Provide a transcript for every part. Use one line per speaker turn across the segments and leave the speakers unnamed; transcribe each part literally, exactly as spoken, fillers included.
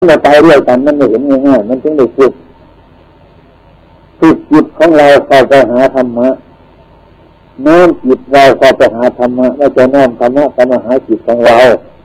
เราไปเรื่อยกันมันไม่เห็นง่ายๆมันจึงได้ฝึกฝึกจิตของเราเข้าไปหาธรรมะน้อมจิตเราเข้าไปหาธรรมะแล้วจะน้อมธรรมะเข้ามาหาจิตของเรา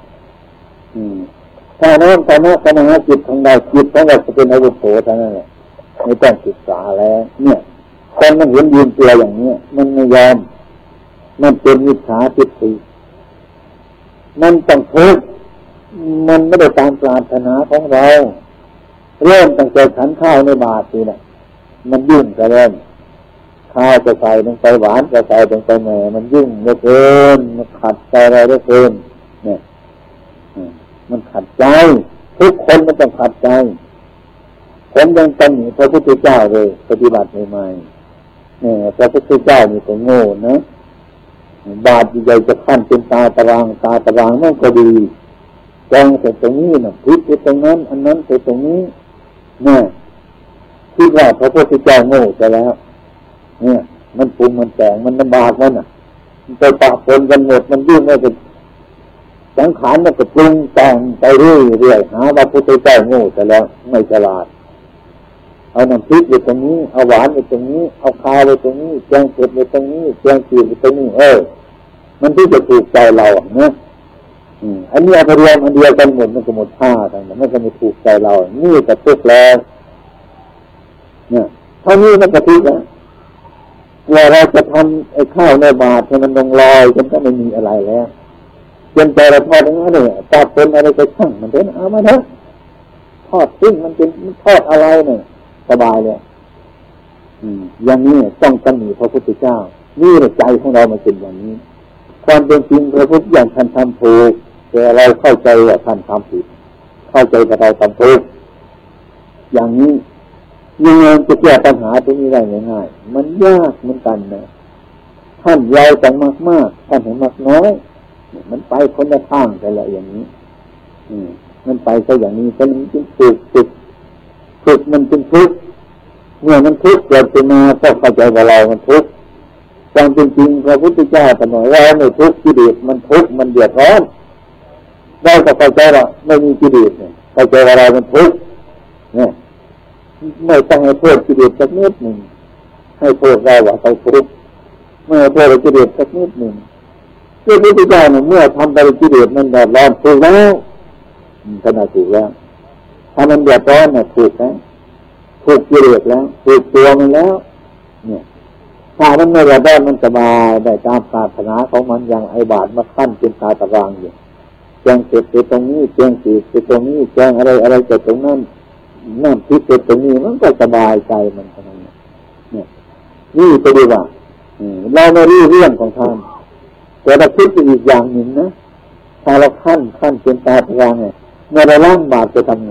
ถ้าน้อมธรรมะเข้ามาหาจิตของเราจิตของเราจะเป็นอาวุโสเท่านั้นแหละไม่ต้องศึกษาแล้วเนี่ยคนมันเห็นยืนตัวอย่างนี้มันไม่ยอมมันเป็นมิจฉาทิฏฐิมันต้องทุกข์มันไม่ได้ตามปรารถนาของเราเริ่มตั้งแต่ฉันข้าวในบาตรนี่แหละมันยุ่งกันเริ่มข้าวจะใส่ลงไปหวานจะใส่ลงไปแหม่มันยุ่งเหลือเกินมันขัดใจเราเหลือเกินเนี่ยมันขัดใจทุกคนมันต้องขัดใจผมยังตำหนิพระพุทธเจ้าเลยปฏิบัติใหม่ๆเนี่ยพระพุทธเจ้ามีแต่โง่นะบาตรใหญ่จะขั้นเป็นตาตารางตาตารางนั่นก็ดีจองเสร็จตรงนี้นะพลิกไปตรงนั้นอันนั้นไปตรงนี้เนี่ยคิดว่าพระพุทธเจ้าโง่ไปแล้วเนี่ยมันปรุงมันแต่งมันลำบากมันอ่ะมันไปปะปนกันหมดมันยุ่งไม่เป็นสังขารมันก็ปรุงแต่งไปเรื่อยๆหาว่าพระพุทธเจ้าโง่ไปแล้วไม่ฉลาดเอาน้ำพริกไปตรงนี้เอาหวานไปตรงนี้เอาข้าวไปตรงนี้แกงเผ็ดไปตรงนี้แกงจืดไปตรงนี้เออมันที่จะถูกใจเราอ่ะนะอันนี้เอาไปรวมอันเดียวกันหมดมันก็หมดท่าทั้งนั้นมันก็ไม่ถูกใจเรานี่จะทุกข์แล้วเนี่ยเท่านี้มันก็ทุกข์แล้วว่าเราจะทำไอ้ข้าวในบาตรให้มันลงลอยจนก็ไม่มีอะไรแล้วจนใจเราทอดอย่างนั้นเนี่ยตาเป็นอะไรก็ช่างมันเป็นเอามาเถอะทอดทิ้งมันเป็นมันทอดอะไรเนี่ยสบายเลยอืมอย่างนี้ต้องตำหนิพระพุทธเจ้านี่แหละใจของเรามันเป็นอย่างนี้ความเป็นจริงพระพุทธอย่างท่านทำถูกแต่เราเข้าใจว่าท่านทำผิดเข้าใจว่าเราทำถูกอย่างนี้ยังไงจะแก้ปัญหาตรงนี้ได้ง่ายๆมันยากเหมือนกันนะท่านเราจังมากมากท่านเห็นมากน้อยมันไปคนละทางกันละอย่างนี้อืมมันไปก็อย่างนี้ก็มันจึงฝึกฝึกฝึกมันจึงทุกข์เมื่อมันทุกข์เกิดขึ้นมาก็เข้าใจว่าเรามันทุกข์ความจริงพระพุทธเจ้าตรัสว่าเราไม่ทุกข์กิเลสมันทุกข์มันเดือดร้อนเราก็เข้าใจว่าไม่มีกิเลสเนี่ยเข้าใจว่าเรามันทุกข์เนี่ยไม่ต้องให้โทษกิเลสสักนิดหนึ่งให้โทษเราว่าเราทุกข์เมื่อโทษกิเลสสักนิดหนึ่งพระพุทธเจ้าเนี่ยเมื่อทำไปกิเลสมันเดือดร้อนถูกแล้วขนาดถูกแล้วถ้ามันเดือดร้อนเนี่ยถูกแล้วถูกกิเลสแล้วถูกตัวมันแล้วเนี่ยถ้ามันไม่เดือดร้อนมันสบายได้ตามปรารถนาของมันอย่างไอ้บาทมาขั้นเป็นตาตารางอยู่แกงเสร็จไปตรงนี้แกงจืดไปตรงนี้แกงอะไรอะไรจะตรงนั้นน้ำพริกไปตรงนี้มันก็สบายใจมันขนาดนี้เนี่ยนี่ไปดีว่าเราไม่รู้เรื่องของท่านแต่เราคิดไปอีกอย่างหนึ่งนะถ้าเราขั้นขั้นเป็นตาตารางเนี่ยเมื่อเราล้างบาตรจะทำไง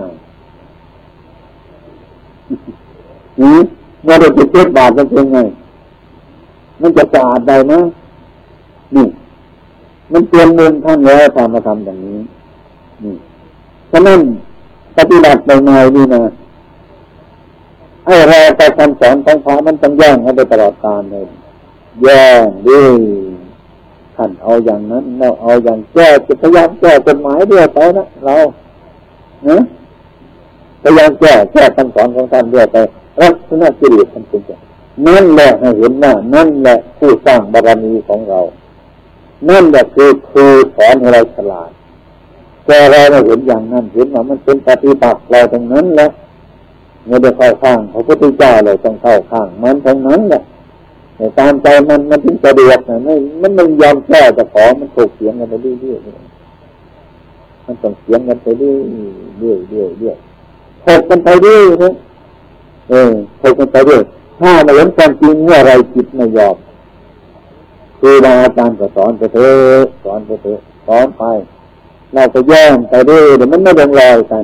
นี่เมื่อเราจะเช็ดบาตรมันเป็นไงมันจะสะอาดได้ไหมนี่มันเตรียมเงินท่านแล้วทำมาทำอย่างนี้นี่ฉะนั้นปฏิบัติไปไงนี่นะให้เราไปคำสอนของพระมันต้องแย่งให้ไปตลอดกาลเลยแย่งดิท่านเอาอย่างนั้นเราเอาอย่างแก้จะพยายามแก้กฎหมายเรื่อยไปนะเรานะพยายามแก้แก้คำสอนของท่านเรื่อยไปลักษณะกิเลสมันเป็นอย่างนั่นแหละให้เห็นว่านั่นแหละผู้สร้างบารมีของเรานั่นแหละคือครูสอนให้เราฉลาดแต่เราไม่เห็นอย่างนั้นเห็นว่ามันเป็นปฏิบัติเราตรงนั้นแหละไม่ได้เข้าข้างพระพุทธเจ้าเลยต้องเข้าข้างมันตรงนั้นแหละแต่ตามใจมันมันถึงสะดวกนะไม่มันไม่ยอมแก้จะขอมันถกเถียงกันไปเรื่อยๆมันต้องเถียงกันไปเรื่อยๆเรื่อยๆเรื่อยๆถกกันไปเรื่อยนะเออถกกันไปเรื่อยถ้ามาเห็นความจริงเมื่อไรจิตไม่ยอมคือบางอาจารย์ก็สอนไปเถอะสอนไปเถอะสอนไปเราก็แย่งไปเรื่อยแต่มันไม่ลงรอยกัน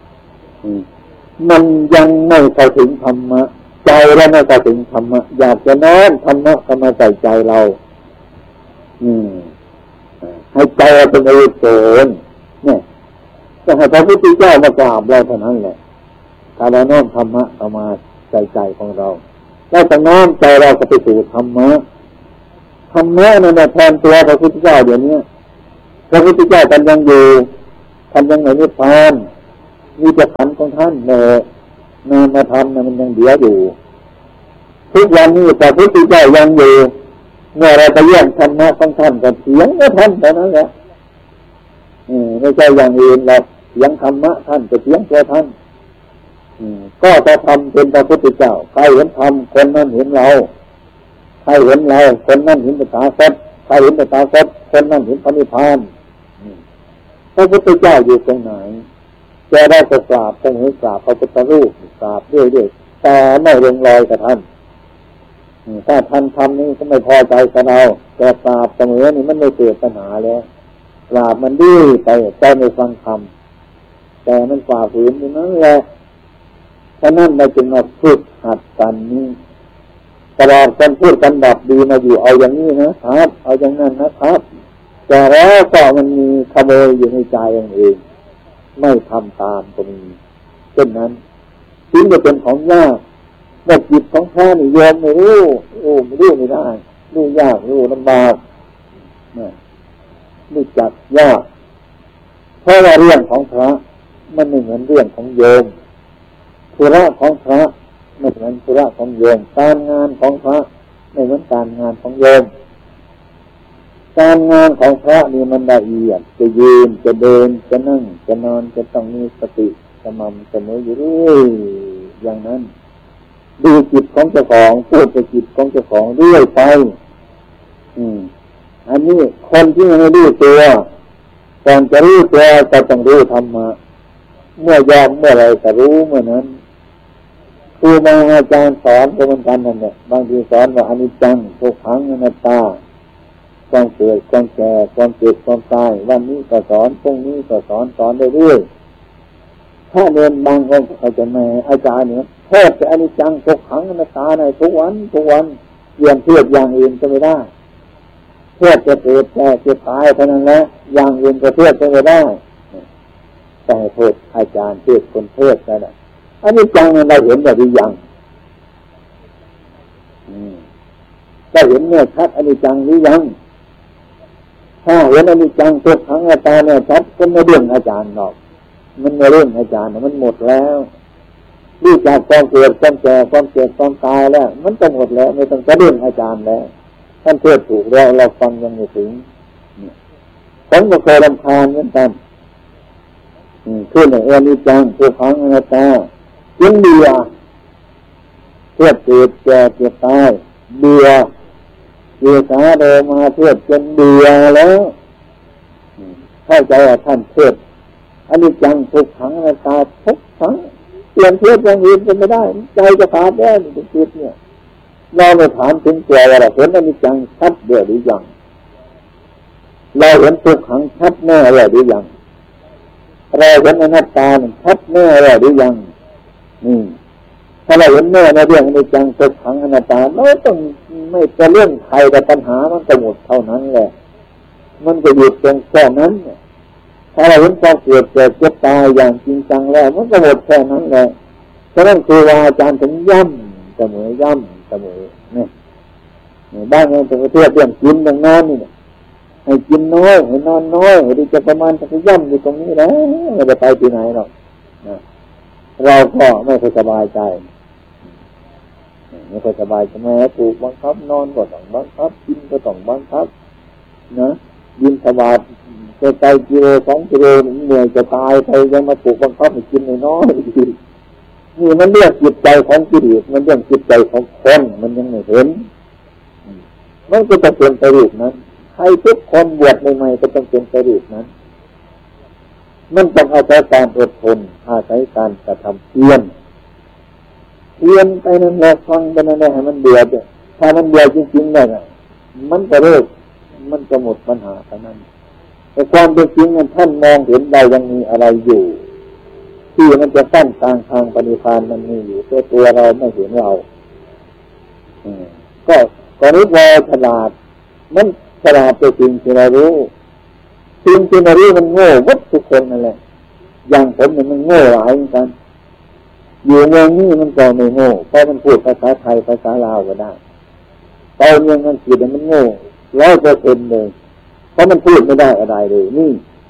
มันยังไม่เข้าถึงธรรมะใจเราไม่เข้าถึงธรรมะอยากจะน้อมธรรมะเข้ามาใส่ใจเราอืมให้ใจเราเป็นอริยโสนเนี่ยจะให้พระพุทธเจ้ามากราบเราเท่านั้นแหละถ้าเราน้อมธรรมะเข้ามาใส่ใจของเราแล้วจะน้อมใจเราก็ไปสู่ธรรมะธรรมะนั่นแหละแทนตัวพระพุทธเจ้าเดี๋ยวนี้พระพุทธเจ้าท่านยังอยู่ท่านยังไม่นิพพานมีแต่ขันธ์ของท่านเนอนามธรรมมันยังเหลืออยู่ทุกวันนี้พระพุทธเจ้ายังอยู่เมื่อเราไปเยี่ยมธรรมะของท่านก็เสียงของท่านเท่านั้นแหละไม่ใช่อย่างอื่นหรอกเสียงธรรมะท่านก็เสียงตัวท่านก็จะทำเป็นพระพุทธเจ้าใครเห็นธรรมคนนั้นเห็นเราใครเห็นเราคนนั้นเห็นตถาคตใครเห็นตถาคตคนนั้นเห็นพระนิพพานพระพุทธเจ้าอยู่ตรงไหนจะได้ก็กราบต้องให้กราบพระพุทธรูปกราบเรื่อยๆแต่ไม่ลงรอยกับท่านถ้าท่านทำนี่ก็ไม่พอใจกับเราแต่กราบเสมอนี่มันไม่เกิดปัญหาแล้วกราบมันดื้อไปใจไม่ฟังธรรมแต่มันฝ่าฝืนอยู่นั่นแหละฉะนั้นเราจึงมาฝึกหัดกันนี้ตลอดกันพูดกันแบบดีมาอยู่เอาอย่างนี้นะครับเอาอย่างนั้นนะครับแต่แล้วก็มันมีขโมยอยู่ในใจเองไม่ทำตามก็มีเช่นนั้นสิ่งที่เป็นของยากเมื่อจิตของพระนี่ยอมไม่รู้รู้ไม่รู้ไม่ได้รู้ยากรู้ลำบากรู้จักยากเพราะว่าเรื่องของพระมันไม่เหมือนเรื่องของโยมธุระของพระไม่เหมือนธุระของโยมการงานของพระไม่เหมือนการงานของโยมการงานของพระนี่มันละเอียดจะยืนจะเดินจะนั่งจะนอนจะต้องมีสติสม่ำเสมออยู่เรื่อยอย่างนั้นดูจิตของเจ้าของพูดกับจิตของเจ้าของเรื่อยไปอืมอันนี้คนที่ไม่รู้ตัวก่อนจะรู้ตัวก็ต้องรู้ธรรมะเมื่อยอมเมื่อไรก็รู้เมื่อนั้นครูบาอาจารย์สอนก็เหมือนกันนั่นแหละบางทีสอนว่าอนิจจังทุกขังอนัตตาความเกิดความแก่ความเจ็บความตายวันนี้ก็สอนพรุ่งนี้ก็สอนสอนเรื่อยๆถ้าเรียนบางคนอาจารย์แม่อาจารย์เนี่ยเทศแต่อนิจจังทุกขังอนัตตาในทุกวันทุกวันเรียนเทียบอย่างอื่นก็ไม่ได้เทศจะเกิดแก่จะตายเท่านั้นแหละอย่างอื่นก็เทียบก็ไม่ได้แต่โทษอาจารย์เทศคนเทศนั่นแหละอนิจจังเราเห็นแบบหรือยังเราเห็นเนี่ยชัดอนิจจังหรือยังถ้าเห็นอนิจจังทุกขังอนัตตาเนี่ยชัดก็ไม่เรื่องอาจารย์หรอกมันไม่เรื่องอาจารย์มันหมดแล้วรู้จักความเกิดความแก่ความเจ็บความตายแล้วมันก็หมดแล้วไม่ต้องจะเรื่องอาจารย์แล้วท่านเทศถูกแล้วเราฟังยังไม่ถึงผมก็เคยรำคาญเหมือนกันขึ้นในอนิจจังทุกขังอนัตตาจนเบื่อเพื่อเกิดแก่เจ็บตายเบื่อเบื่อสาโดมาเพื่อจนเบื่อแล้วเข้าใจว่าท่านเทศอนิจจังทุกขังอนัตตาทุกขังเปลี่ยนเทศอย่างอื่นเป็นไม่ได้ใจจะขาดแล้วนี่จิตเนี่ยเราไม่ถามถึงตัวว่าเราเห็นอนิจจังชัดเดียวหรือยังเราเห็นทุกขังชัดแน่แล้วหรือยังเราเห็นอนัตตาชัดแน่แล้วหรือยังนี่ถ้าเราเห็นแน่ในเรื่องอนิจจังทุกขังอนัตตาเราต้องไม่จะเรื่องใครแต่ปัญหามันก็หมดเท่านั้นแหละมันจะหยุดตรงแค่นั้นถ้าเราเห็นความเกิดแก่เจ็บตายอย่างจริงจังแล้วมันก็หมดแค่นั้นแหละฉะนั้นครูอาจารย์ถึงย่ำเสมอย่ำเสมอเนี่ยบ้านเราจะไปเทียบเรื่องกินเรื่องนอนนี่ให้กินน้อยให้นอนน้อยให้ดีจะประมาณจะย่ำอยู่ตรงนี้แล้วไม่ได้ไปที่ไหนหรอกเราก็ไม่ค่อยสบายใจไม่ค่อยสบายใจแม่ถูกบังคับนอนก็ต้องบังคับกินก็ต้องบังคับนะยินสบายจะไปกิโลสองกิโลเหนื่อยจะตายใครยังมาถูกบังคับให้กินน้อยนี่มันเรื่องจิตใจของกิเลสมันเรื่องจิตใจของคนมันยังไม่เห็นมันก็จะเป็นไปรูปนั้นใครทุกคนบวชใหม่ๆก็ต้องเป็นไปรูปนั้นมันต้องอาศัยการอดทนอาศัยการกระทำเพียรเพียรไปนั่นแหละฟังไปนั่นแหละให้มันเบื่อจ้ะถ้ามันเบื่อจริงๆเลยมันจะเลิกมันจะหมดปัญหาเท่านั้นแต่ความเป็นจริงนั้นท่านมองเห็นเรายังมีอะไรอยู่ที่มันจะตั้งทางทางปฏิภาณมันมีอยู่แต่ตัวเราไม่เห็นเราก็ตอนนี้เราฉลาดมันฉลาดตัวจริงที่เรารู้จริงที่เรารู้มันโง่วัดทุกคนนั่นแหละอย่างผมเนี่ยมันโง่หลายเหมือนกันอยู่เมืองนี้มันก็ไม่โง่เพราะมันพูดภาษาไทยภาษาลาวก็ได้ตอนเมืองอังกฤษมันโง่ร้อยเปอร์เซ็นต์เลยเพราะมันพูดไม่ได้อะไรเลยนี่ค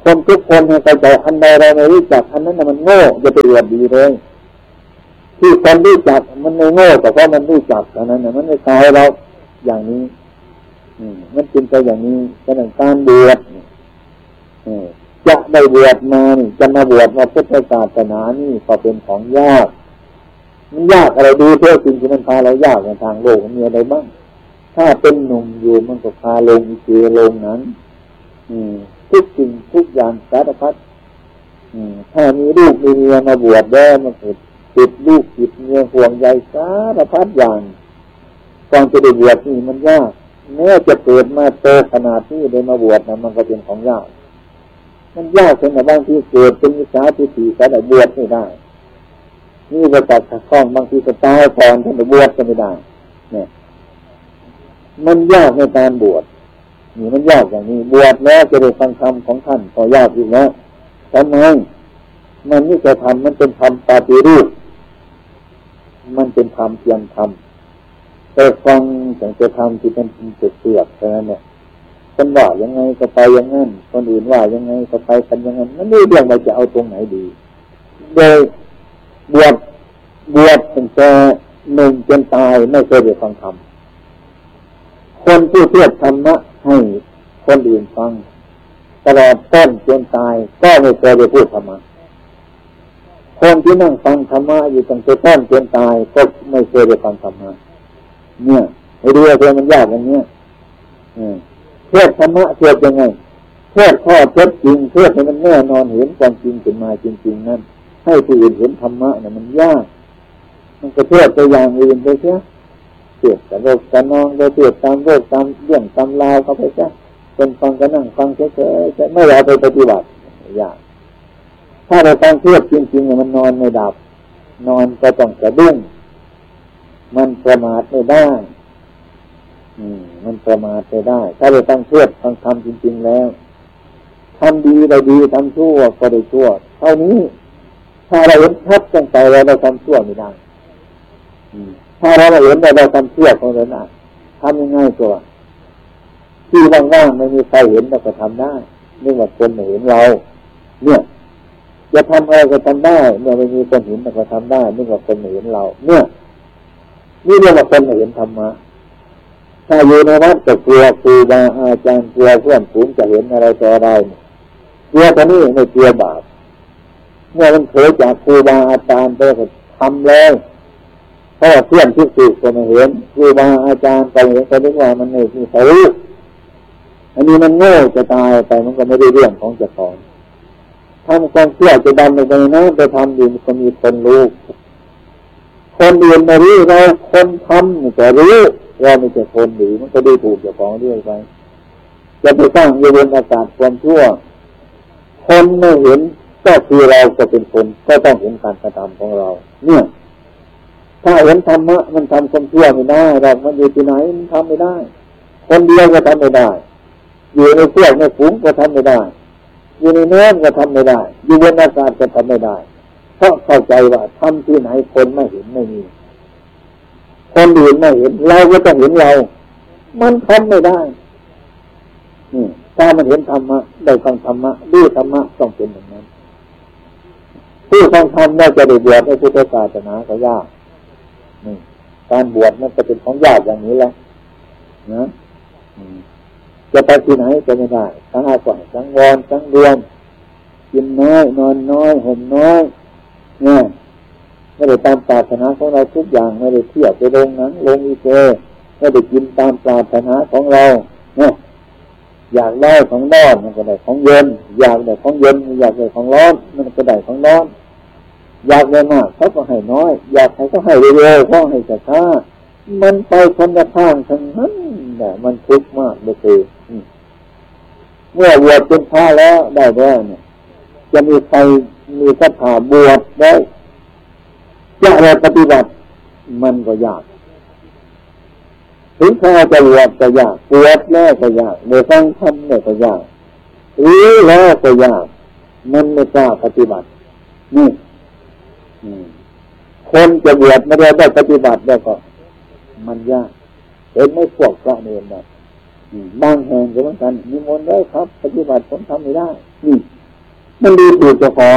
คนทุกคนให้เข้าใจอันใดเราไม่รู้จักอันนั้นมันโง่อย่าไปอวดดีเลยที่คนรู้จักมันไม่โง่แต่เพราะมันรู้จักเท่านั้นนะมันไม่คล้ายเราอย่างนี้อืมมันเป็นไปอย่างนี้ฉะนั้นการบวชอืมจะได้บวชมานี่จะมาบวชมาพุทธศาสนานี่ก็เป็นของยากมันยากอะไรดูเท่าจริงที่มันพาเรายากในทางโลกมันมีอะไรบ้างถ้าเป็นหนุ่มอยู่มันก็พาลงอีเจลงนั้นอืมทุกสิ่งทุกอย่างสารพัดอืมถ้ามีลูกมีเมียมาบวชได้มันก็ติดลูกติดเมียห่วงใยสารพัดอย่างก่อนจะได้บวชนี่มันยากแม้จะเกิดมาโตขนาดนี้ได้มาบวชนะมันก็เป็นของยากมันยากจนบางทีเกิดเป็นวิชาทิฏฐิก็ได้บวชไม่ได้นี่ประจักษ์ขัดข้องบางทีก็ตายก่อนท่านจะบวชก็ไม่ได้เนี่ยมันยากในการบวชนี่มันยากอย่างนี้บวชแล้วจะได้ฟังธรรมของท่านก็ยากอีกแล้วทำไมมันนี่จะทำมันเป็นธรรมปฏิรูปมันเป็นธรรมเพียงธรรมแต่ฟังแต่จะทำที่เป็นเสือกๆเท่านั้นเนี่ยคนว่ายังไงก็ไปอย่างนั้นคนอื่นว่ายังไงก็ไปกันอย่างนั้นมันไม่เรื่องว่าจะเอาตรงไหนดีโดยบวชบวชเป็นแค่หนึ่งจนตายไม่เคยได้ฟังธรรมคนที่เทศธรรมะให้คนอื่นฟังตลอดต้นจนตายก็ไม่เคยได้พูดธรรมะคนที่นั่งฟังธรรมะอยู่ตั้งแต่ต้นจนตายก็ไม่เคยได้ฟังธรรมะเนี่ยให้ดูว่ามันยากอย่างเนี้ยเทศธรรมะเทศยังไงเทศข้อเท็จจริงเทศให้มันแน่นอนเห็นความจริงขึ้นมาจริงๆนั่นให้ผู้อื่นเห็นธรรมะเนี่ยมันยากมันก็เทศไปอย่างอื่นไปเสียเทศแต่โลกแต่นองไปเทศตามโลกตามเรื่องตามราวเขาไปเสียคนฟังก็นั่งฟังเฉยๆไม่เอาไปปฏิบัติยากถ้าเราฟังเทศจริงๆเนี่ยมันนอนไม่ดับนอนก็ต้องสะดุ้งมันประมาทไม่ได้อืมมันประมาทไม่ได้ถ้าเราฟังเทศฟังธรรมจริงๆแล้วทำดีได้ดีทำชั่วก็ได้ชั่วเท่านี้ถ้าเราเห็นชัดจังใจเราเราทำชั่วไม่ได้ถ้าเราเห็นเราเราทำชั่วของเราได้ทำยังไงตัวที่ว่างๆไม่มีใครเห็นเราก็ทำได้นึกว่าคนไม่เห็นเราเนี่ยจะทำอะไรก็ทำได้เมื่อไม่มีคนเห็นเราก็ทำได้นึกว่าคนไม่เห็นเราเนี่ยนี่เรียกว่าคนไม่เห็นธรรมะถ้าอยู่ในวัดจะกลัวครูบาอาจารย์กลัวเพื่อนฝูงจะเห็นอะไรต่ออะไรกลัวตอนนี้ไม่กลัวบาปเมื่อมันเผยจากครูบาอาจารย์ไปก็ทำแล้วเพราะเพื่อนที่สุดก็ไม่เห็นครูบาอาจารย์ไปเห็นก็นึกว่ามันไม่มีใครรู้อันนี้มันโง่จะตายไปมันก็ไม่ได้เรื่องของเจ้าของทำความเชื่อจะดำไปนะไปทำดีมันก็มีคนรู้คนอื่นไม่รู้เราคนทำก็รู้เราไม่ใช่คนดีมันก็ดูถูกเจ้าของเรื่อยไปจะไปสร้างเรื่องอากาศความชั่วคนไม่เห็นก็คือเราก็เป็นคนก็ต้องเห็นการกระทำของเราเนี่ยถ้าเห็นธรรมะมันทำความชั่วไม่ได้เรามันอยู่ที่ไหนมันทำไม่ได้คนเดียวก็ทำไม่ได้อยู่ในเสื้อในฝูงก็ทำไม่ได้อยู่ในเนื้อก็ทำไม่ได้อยู่บนอากาศก็ทำไม่ได้เพราะเข้าใจว่าทำที่ไหนคนไม่เห็นไม่มีคนอื่นไม่เห็นเราก็ต้องเห็นเรามันทำไม่ได้นี่ถ้ามันเห็นธรรมะได้ฟังธรรมะดูธรรมะต้องเป็นอย่างนั้นผู้ฟังธรรมได้จะได้บวชในพุทธศาสนาก็ยากนี่การบวชมันจะเป็นของยากอย่างนี้แหละนะจะไปที่ไหนก็ไม่ได้ทั้งอาศัยทั้งวอนทั้งรวมกินน้อยนอนน้อยห่มน้อยเนี่ยไม่ได้ตามปรารถนาของเราทุกอย่างไม่ได้เที่ยวไปลงหนังลงอีเจไม่ได้กินตามปรารถนาของเราเนี่ยอยากได้ของร้อนมันก็ได้ของเย็นอยากได้ของเย็นอยากได้ของร้อนมันก็ได้ของร้อนอยากได้มากเขาก็ให้น้อยอยากให้เขาให้เร็วๆเขาให้ช้าๆมันไปคนละทางทั้งนั้นแต่มันทุกข์มากเลยคือเมื่อบวชเป็นพระแล้วได้แล้วเนี่ยจะมีใครมีศรัทธาบวชได้จะอะไรปฏิบัติมันก็ยากถึงข้าจะบวชก็ยากบวชแล้วก็ยากเมื่อฟังธรรมเนี่ยก็ยากรู้แล้วก็ยากมันไม่กล้าปฏิบัตินี่คนจะบวชไม่ได้ได้ปฏิบัติแล้วก็มันยากเห็นไม่พวกพระเนรนะบางแห่งก็เหมือนกันนิมนต์ได้ครับปฏิบัติผมทำไม่ได้นี่มันดูถูกเจ้าของ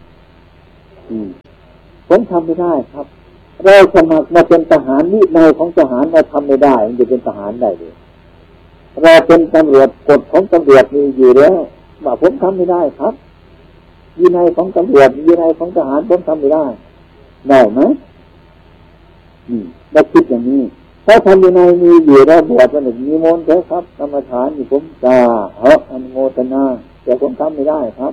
ผมทำไม่ได้ครับเราสมัครมาเป็นทหารวินัยของทหารเราทำไม่ได้มันจะเป็นทหารได้เลยเราเป็นตำรวจกฎของตำรวจมีอยู่แล้วว่าผมทำไม่ได้ครับวินัยของตำรวจวินัยของทหารผมทำไม่ได้ได้ไหมนี่เราคิดอย่างนี้ถ้าทำวินัยมีอยู่แล้วบวชวันหนึ่งมีมนต์เถอะครับกรรมฐานนี่ผมจะเฮ้ออนุโมทนาแต่ผมทำไม่ได้ครับ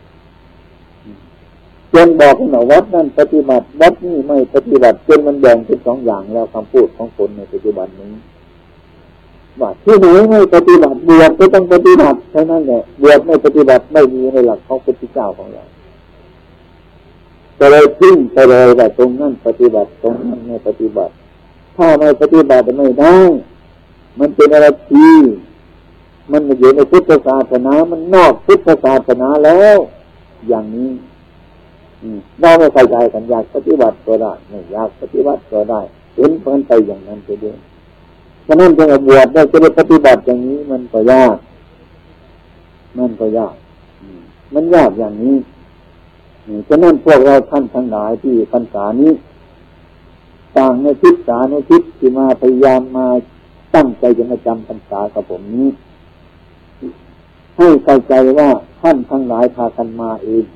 จนบอกกันว่าวัดนั่นปฏิบัติวัดนี่ไม่ปฏิบัติจนมันแบ่งเป็นสองอย่างแล้วคำพูดของคนในปัจจุบันนี้ว่าที่ไหนไม่ปฏิบัติบวชก็ต้องปฏิบัติเท่านั้นแหละบวชไม่ปฏิบัติไม่มีในหลักของพระพุทธเจ้าของเราก็เลยทิ้งไปเลยว่าตรงนั้นปฏิบัติตรงนั้นไม่ปฏิบัติถ้าไม่ปฏิบัติไม่ได้มันเป็นอะไรที่มันอยู่ในพุทธศาสนามันนอกพุทธศาสนาแล้วอย่างนี้เราไม่เข้าใจกันอยากปฏิบัติก็ได้ไม่อยากปฏิบัติก็ได้เห็นเพิ่นไปอย่างนั้นไปเดียวฉะนั้นจะบวชได้จะได้ปฏิบัติอย่างนี้มันก็ยากมันก็ยากมันยากอย่างนี้ฉะนั้นพวกเราท่านทั้งหลายที่พรรษานี้ต่างในทิศสาในทิศที่มาพยายามมาตั้งใจจะมาจำพรรษากับผมนี้ให้เข้าใจว่าท่านทั้งหลายพากันมาเอง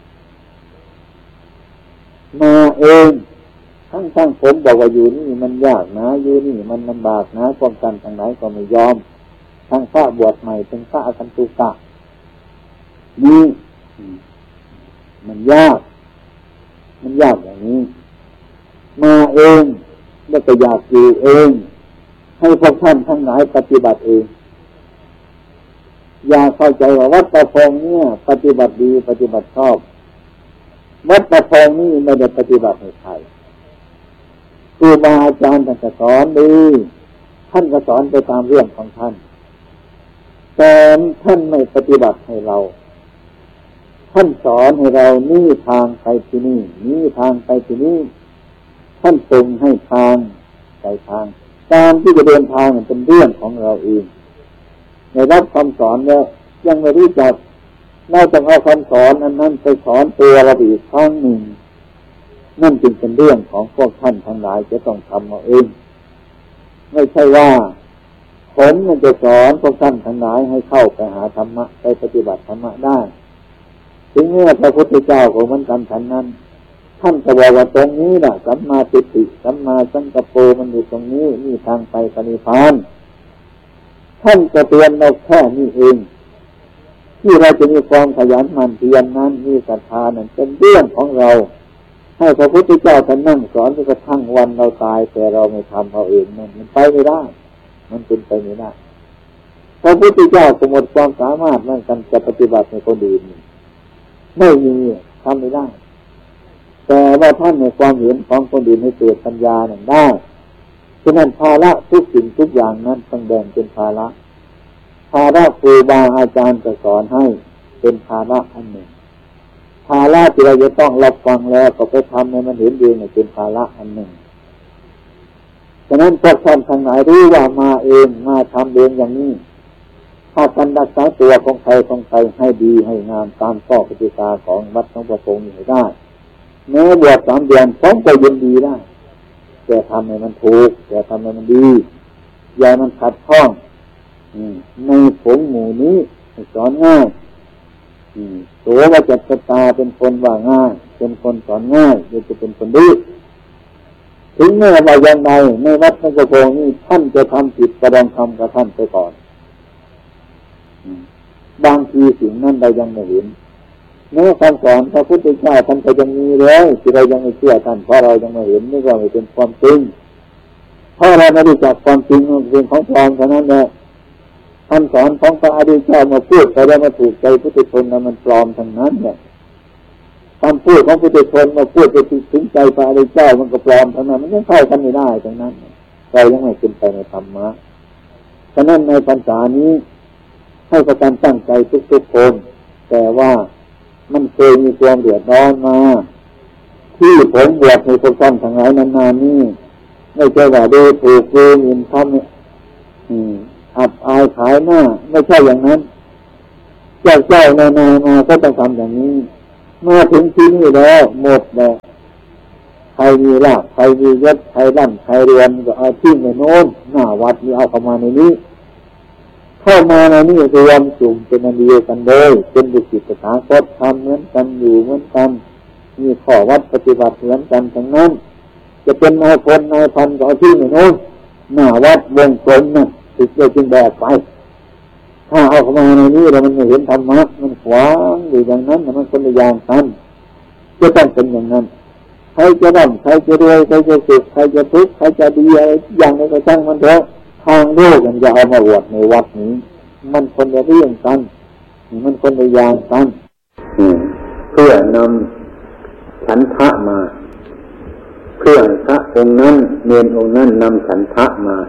มาเองทั้งทั้งผมบอกว่าอยู่นี่มันยากนะอยู่นี่มันลำบากนะป้องกันทางไหนก็ไม่ยอมทั้งพระบวชใหม่เป็นพระอคันตุกะนี่มันยากมันยากอย่างนี้มาเองแล้วก็อยากอยู่เองให้พวกท่านทั้งหลายปฏิบัติเองอย่าเข้าใจว่าวัดประพงเนี่ยปฏิบัติดีปฏิบัติชอบวัดประพงนี่ไม่ได้ปฏิบัติให้ใครครูบาอาจารย์ท่านก็สอนดีท่านก็สอนไปตามเรื่องของท่านแต่ท่านไม่ปฏิบัติให้เราท่านสอนให้เรานี่ทางไปที่นี่นี่ทางไปที่นี่ท่านส่งให้ทางไปทางการที่จะเดินทางเป็นเรื่องของเราเองในรับคำสอนแล้วยังไม่รู้จักน่าจะเอาคำสอนอันนั้นไปสอนตัวเราอีกครั้งหนึ่งนั่นจึงเป็นเรื่องของพวกท่านทั้งหลายจะต้องทำเอาเองไม่ใช่ว่าผมมันจะสอนพวกท่านทั้งหลายให้เข้าไปหาธรรมะไปปฏิบัติธรรมะได้ถึงเมื่อพระพุทธเจ้าของมันกันฉันนั้นท่านก็บอกว่าตรงนี้แหละสัมมาทิฏฐิสัมมาสังกัปโปมันอยู่ตรงนี้นี่ทางไปปณิพพานท่านจะเตือนเราแค่นี้เองที่เราจะมีความขยันหมั่นเพียรนั้นมีศรัทธานั้นเป็นเรื่องของเราให้พระพุทธเจ้าท่านนั่งสอนจนกระทั่งวันเราตายแต่เราไม่ทำเอาเองนั่นมันไปไม่ได้มันเป็นไปไม่ได้พระพุทธเจ้าสมมติความสามารถนั่นกันจะปฏิบัติในคนอื่นไม่มีทำไม่ได้แต่ว่าท่านในความเห็นของคนอื่นให้เกิดปัญญาหนึ่งได้ฉะนั้นภาระทุกสิ่งทุกอย่างนั้นต้องแบ่งเป็นภาระภาระครูบาอาจารย์จะสอนให้เป็นภาระอันหนึ่งภาระที่เราจะต้องรับฟังแล้วก็ไปทำให้มันเห็นเองเป็นภาระอันหนึ่งฉะนั้นพวกท่านทั้งหลายรู้ว่ามาเองมาทำเองอย่างนี้ถ้าการรักษาตัวของใครของใครให้ดีให้งามตามข้อปฏิบัติของวัดหลวงพ่อคงให้ได้แม้บวชสามเดือนผมก็ยินดีได้แต่ทำให้มันถูกแต่ทำให้มันดีอย่ามันขัดข้องในผงหมู่นี้สอนง่ายตัวว่าจัตตาเป็นคนว่าง่ายเป็นคนสอนง่ายจะเป็นคนดีถึงแม้ว่าอย่างไรในวัดหลวงพ่อคงนี้ท่านจะทำผิดก็ต้องทำกับท่านไปก่อนบางทีสิ่งนั้นเรายังไม่เห็นแม้คำสอนพระพุทธเจ้าท่านก็ยังมีเลยที่เรายังไม่เชื่อท่านเพราะเรายังไม่เห็นนี่ก็ไม่เป็นความจริงเพราะเราไม่รู้จักความจริงมันเป็นของปลอมเท่านั้นแหละคำสอนของพระอริยเจ้ามาพูดไปแล้วมาถูกใจพุทธชนแล้วมันปลอมทั้งนั้นเนี่ยคำพูดของพุทธชนมาพูดไปถึงใจพระอริยเจ้ามันก็ปลอมทั้งนั้นมันยังเข้ากันไม่ได้ทั้งนั้นเรายังไม่เป็นไปในธรรมะฉะนั้นในพรรษานี้ให้ประกันตั้งใจทุกๆคนแต่ว่ามันเคยมีความเดือดร้อนมาที่ผมบวชในพวกท่านทั้งหลายนานๆนี่ไม่ใช่ว่าดูถูกดูหมิ่นทำเนี่ยอับอายขายหน้าไม่ใช่อย่างนั้นจเจ้าเจ้านานามาก็ต้องทำอย่างนี้มาถึงที่นี่แล้วหมดแล้วใครมีลาภใครมียศใครร่ำใครเรียนก็เอาที่ในโน้นหน้าวัดนี่เอาเข้ามาในนี้เข้ามาในนี้รวมกลุ่มเป็นอันเดียวกันเลยเป็นบุคคลสถาคตทำเหมือนกันอยู่เหมือนกันมีข้อวัดปฏิบัติเหมือนกันทั้งนั้นจะเป็นนายพลนายพันก็เอาที่ในโน้นหน้าวัดวงกลมนั่นถึงจะจึงแบกไปถ้าเอาเข้ามาในนี้แล้วมันไม่เห็นธรรมะมันขวางอยู่อย่างนั้นมันคนละอย่างกันจะต้องเป็นอย่างนั้นใครจะร่ำใครจะรวยใครจะสุขใครจะทุกข์ใครจะดีอะไรอย่างไรก็ช่างมันเถอะทางโลกมันจะเอามาอวดในวัดนี้มันคนละเรื่องกันมันคนละอย่างกันเพื่อนำฉันทะมาเพื่อพระองค์นั้นเนรองค์นั้นนำฉันทะมา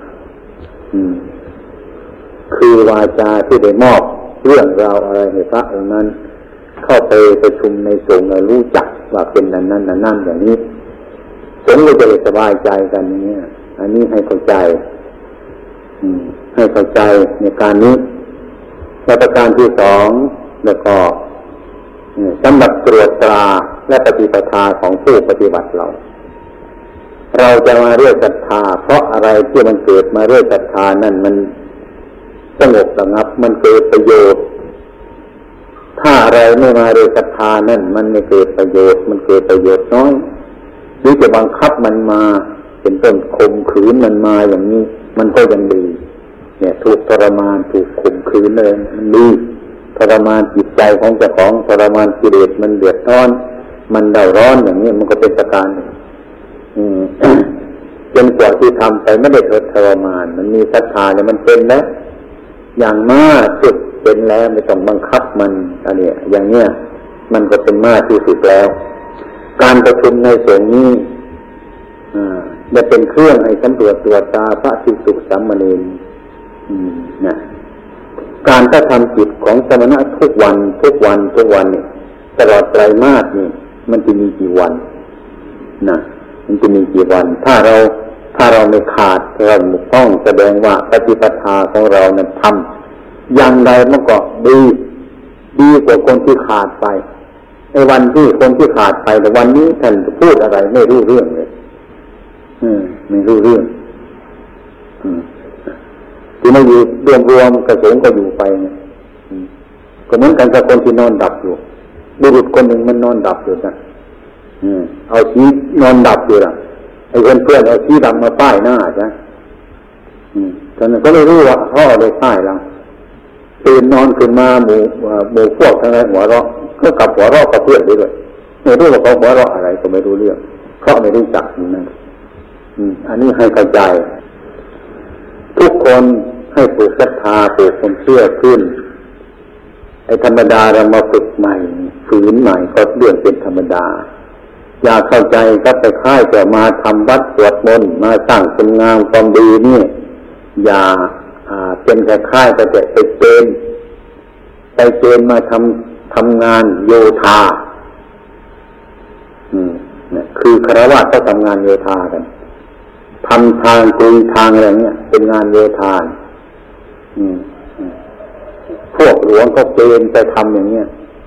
คือวาจาที่ได้มอบเรื่องราวอะไรให้พระองค์นั้นเข้าไปประชุมในสงฆ์แล้วรู้จักว่าเป็นนั้นนั้นนั่นอย่างนี้สงฆ์ก็จะสบายใจกันอย่างนี้อันนี้ให้เข้าใจให้เข้าใจในการนี้และประการที่สองแล้วก็สำหรับตรวจตราและปฏิปทาของผู้ปฏิบัติเราเราจะมาเรื่อยศรัทธาเพราะอะไรที่มันเกิดมาเรื่อยศรัทธานั่นมันสงบระงับมันเกิดประโยชน์ถ้าอะไรไม่มาด้วยศรัทธานั่นมันไม่เกิดประโยชน์มันเกิดประโยชน์น้อยหรือจะบังคับมันมาเป็นต้นข่มขืนมันมาอย่างนี้มันก็ยังดีเนี่ยถูกทรมานถูกข่มขืนเลยมันดีทรมานจิตใจของเจ้าของทรมานกิเลสมันเดือดร้อนมันเดือดร้อนอย่างนี้มันก็เป็นประการอืม จนกว่าที่ทำไปไม่ได้ทรมานมันมีศรัทธาเนี่ยมันเป็นแล้วอย่างมากสุดเป็นแล้วไม่ต้องบังคับมันอันนี้อย่างเนี้ยมันก็เป็นมากที่สุดแล้วการประชุมในสงฆ์นี้อ่าจะเป็นเครื่องให้สำรวจตรวจตาพระภิกษุสามเณรอืมนะการกระทำจิตของสมณะทุกวันทุกวันทุกวันนี่ตลอดไตรมาสนี่มันจะมีกี่วันนะมันจะมีกี่วันถ้าเราถ้าเราไม่ขาดเราต้องแสดงว่าปฏิปทาของเรานั้นทำอย่างไรมันก็ดีดีกว่าคนที่ขาดไปในวันที่คนที่ขาดไปแต่วันนี้ท่านพูดอะไรไม่รู้เรื่องเลยอืมไม่รู้เรื่องอืมที่ไม่อยู่รวมรวมกระสงก็อยู่ไปเนี่ยก็เหมือนกันกับคนที่นอนดับอยู่บุรุษคนหนึ่งมันนอนดับอยู่นะอืมเอาชีนอนดับอยู่ล่ะไอ้เพื่อนๆเอาชีดำมาป้ายหน้าใช่อืมตอนนั้นก็ไม่รู้ว่าเขาเอาไปป้ายเราตื่นนอนขึ้นมาหมู่หมู่พวกทั้งนั้นหัวเราะก็กลับหัวเราะกับเพื่อนไปด้วยไม่รู้ว่าเขาหัวเราะอะไรก็ไม่รู้เรื่องเพราะไม่รู้จักนั่นอืมอันนี้ให้เข้าใจทุกคนให้ปลูกศรัทธาปลูกความเชื่อขึ้นไอ้ธรรมดาเรามาฝึกใหม่ฝืนใหม่ก็เรื่องเป็นธรรมดาอยากเข้าใจก็ไปค่ายแต่มาทำวัดสวดมนต์มาสร้างคุณงามความดีนี่อย่าเป็นแค่ค่ายแต่ไปเกณฑ์ไปเกณฑ์มาทำทำงานโยธาอืมเนี่ยคือฆราวาสก็ทำงานโยธากันทำทางกุยทางอะไรเงี้ยเป็นงานโยธาอืมพวกหลวงก็เกณฑ์ไปทำอย่างเงี้ย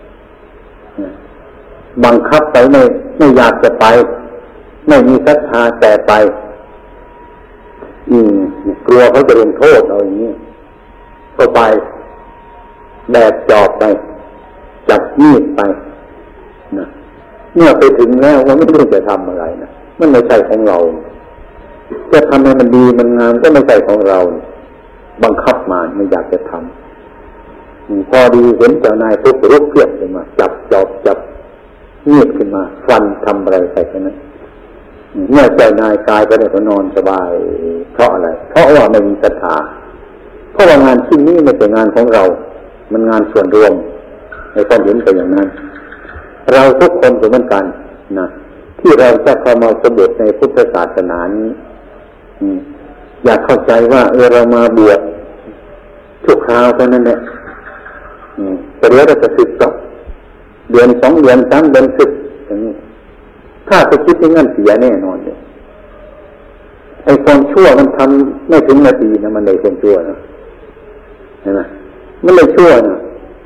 บังคับไปไม่ไม่อยากจะไปไม่มีศรัทธาแต่ไปอืมกลัวเขาจะลงโทษเอาอย่างนี้ก็ไปแบกจอบไปจับมีดไปนะเมื่อไปถึงแล้วว่าไม่รู้จะทำอะไรนะมันไม่ใช่ของเราจะทำให้มันดีมันงามก็ไม่ใช่ของเราบังคับมาไม่อยากจะทำพอดีเห็นเจ้านายปุ๊บลุกเพียบขึ้นมาจับจอบจับมีดขึ้นมาฟันทำอะไรใส่กันนะเมื่อเจ้านายกายไปได้ก็นอนสบายเพราะอะไรเพราะว่าไม่มีศรัทธาเพราะว่างานชิ้นนี้ไม่ใช่งานของเรามันงานส่วนรวมในความเห็นเป็นอย่างนั้นเราทุกคนก็เหมือนกันนะที่เราจะเข้ามาสมบูรณ์ในพุทธศาสนานี้อยากเข้าใจว่าเออเรามาบวชชั่วคราวเท่านั้นแหละแต่เดี๋ยวเราจะศึกต่อเดือนสองเดือนสามเดือนศึกอย่างนี้ถ้าไปคิดอย่างนั้นเสียแน่นอนเลยไอ้ความชั่วมันทำไม่ถึงนาทีนะมันเลยความชั่วนะเห็นไหมมันเลยชั่วนะ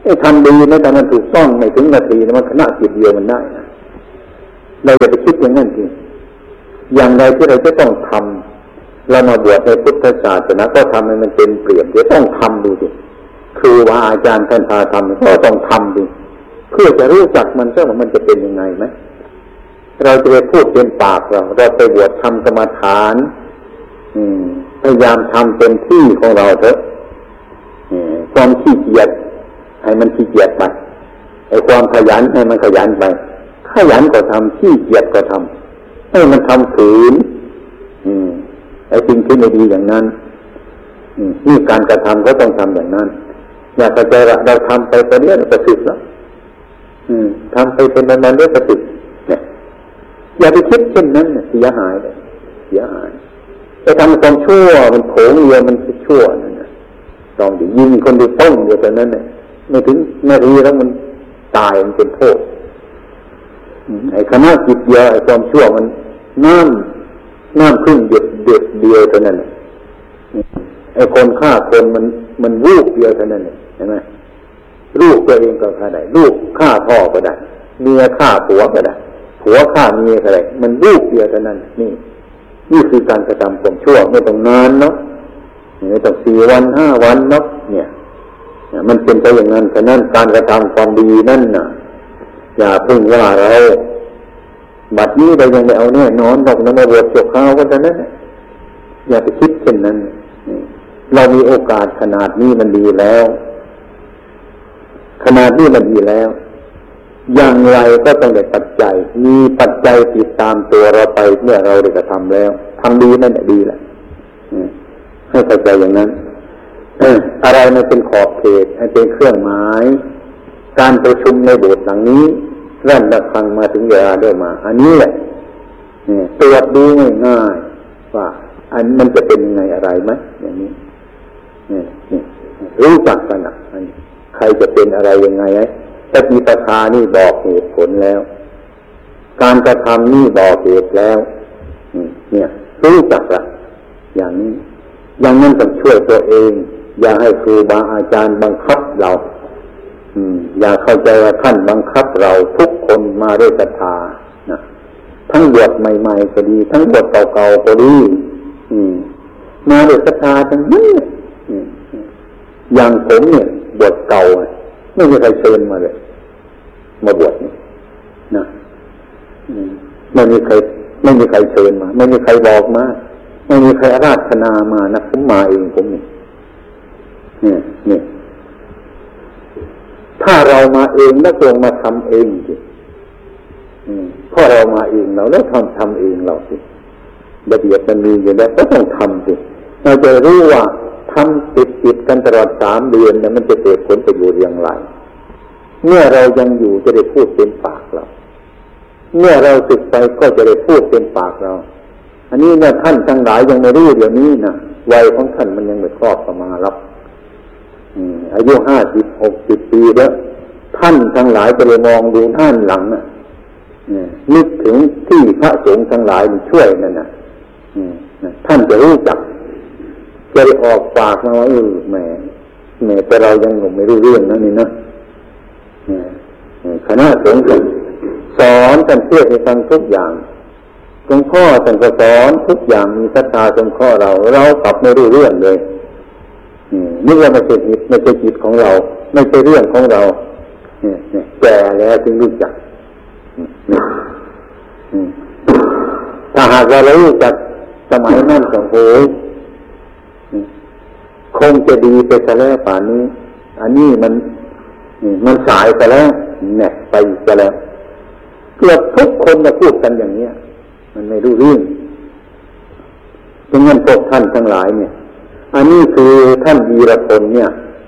ไอ้ทำดีนะแต่มันถูกต้องไม่ถึงนาทีนะมันขณะจิตเดียวมันได้นะเราอย่าไปคิดอย่างนั้นทีอย่างไรที่เราจะต้องทำเรามาบวชในพุทธศาสนาก็ทำให้มันเป็นเปลี่ยนเดี๋ยวต้องทำดูดิครูบาอาจารย์ท่านพาทำก็ต้องทำดิเพื่อจะรู้จักมันซะว่ามันจะเป็นยังไงไหมเราจะไปพูดเป็นปากเราเราไปบวชทำกรรมฐานพยายามทำเป็นที่ของเราเถอะความขี้เกียจให้มันขี้เกียจไปไอ้ความขยันให้มันขยันไปขยันก็ทำขี้เกียจก็ทำให้มันทำขืนไอ้สิ่งที่ไม่ดีอย่างนั้นนี่การกระทำก็ต้องทำอย่างนั้นอย่าเข้าใจว่าเราทำไปตอนนี้เราจะสึกแล้วทำไปเป็นนานๆเรื่อยๆสึกเนี่ยอย่าไปคิดเช่นนั้นเสียหายเลยเสียหายไปทำความชั่วมันโผงเรือมันชั่วนั่นนะลองดิยิงคนดูต้งอยู่ตอนนั้นเนี่ยไม่ถึงนาทีแล้วมันตายมันเป็นโทษไอ้คณะจิตเดียวไอ้ความชั่วมันน้ำน้ำครึ่งเด็ดเด็ดเดียวเท่านั้นไอ้คนฆ่าคนมันมันวูบเดียวเท่านั้นเห็นไหมลูกตัวเองก็ฆ่าได้ลูกฆ่าพ่อก็ได้เมียฆ่าผัวก็ได้ผัวฆ่าเมียก็ได้มันวูบเดียวเท่านั้นนี่นี่คือการกระทำความชั่วไม่ต้องนานเนาะไม่ต้องสี่วันห้าวันเนาะเนี่ยมันเป็นไปอย่างนั้นฉะนั้นการกระทำความดีนั่นน่ะอย่าเพิ่งว่าเราบัดนี้เรายังไม่เอาแน่นอนบอกนะมาบวชจบข้าวก็เท่านั้นอย่าไปคิดเช่นนั้นเรามีโอกาสขนาดนี้มันดีแล้วขนาดนี้มันดีแล้วอย่างไรก็ต้องได้ปัจจัยมีปัจจัยติดตามตัวเราไปเมื่อเราได้กระทำแล้วทำดีนั่นแหละดีแหละให้เข้าใจอย่างนั้นอะไรมันเป็นขอบเขตให้เป็นเครื่องหมายการประชุมในโบสถ์หลังนี้รั่นระฆังมาถึงเวลาด้วยมาอันนี้แหละตรวจดูง่ายๆว่าอันมันจะเป็นยังไงอะไรไหมอย่างนี้รู้จักกันนะใครจะเป็นอะไรยังไงไอ้ปฏิปทานี่บอกเหตุผลแล้วการกระทำนี่บอกเหตุแล้วเนี่ยรู้จักละอย่างนี้อย่างนั้นต้องช่วยตัวเองอย่าให้ครูบาอาจารย์บังคับเราอย่าเข้าใจว่าท่านบังคับเราทุกคนมาด้วยศรัทธานะทั้งบวชใหม่ๆก็ดีทั้งบวชเก่าๆก็ดีมาด้วยศรัทธาทั้งนั้นอย่างผมเนี่ยบวชเก่าไม่มีใครเชิญมาเลยมาบวชนี่นะไม่มีใครไม่มีใครเชิญมาไม่มีใครบอกมาไม่มีใครอาราธนามานะผมมาเองผมนี่เนี่ยเนี่ยถ้าเรามาเองแล้วลงมาทำเองสิพอเรามาเองเราแล้วทำทำเองเราสิระเบียบมันมีอยู่แล้วก็ต้องทำสิเราจะรู้ว่าทำติดติดกันตลอดสามเดือนเนี่ยมันจะเกิดผลประโยชน์อย่างไรเมื่อเรายังอยู่จะได้พูดเป็นปากเราเมื่อเราสึกไปก็จะได้พูดเป็นปากเราอันนี้เนี่ยท่านทั้งหลายยังไม่รู้เดี๋ยวนี้นะวัยของท่านมันยังไม่ครอบประมาณรับอายุห้าสิบหกสิบปีแล้วท่านทั้งหลายจะเลยมองดูท่านหลังน่ะนึกถึงที่พระสงฆ์ทั้งหลายช่วยนั่นน่ะท่านจะรู้จักจะได้ออกปากมาว่าเออแหมแหมแต่เรายังไม่รู้เรื่องนั่นนี่นะคณะสงฆ์สอนท่านเทศน์ให้ฟังทุกอย่างหลวงพ่อท่านก็สอนทุกอย่างมีศรัทธาสงเคราะห์เราเรากลับไม่รู้เรื่องเลยนึกว่าไม่ใช่จิตไม่ใช่จิตของเราไม่ใช่เรื่องของเราแก่แล้วจึงรู้จักถ้าหากเรารู้จักสมัยนั้นก็โหคงจะดีไปซะแล้วป่านนี้อันนี้มันมันสายไปแล้วเนี่ยไปซะแล้วเกือบทุกคนมาพูดกันอย่างเนี้ยมันไม่รู้เรื่องดังนั้นพวกท่านทั้งหลายเนี่ยอันนี้คือท่านวีรพลเนี่ย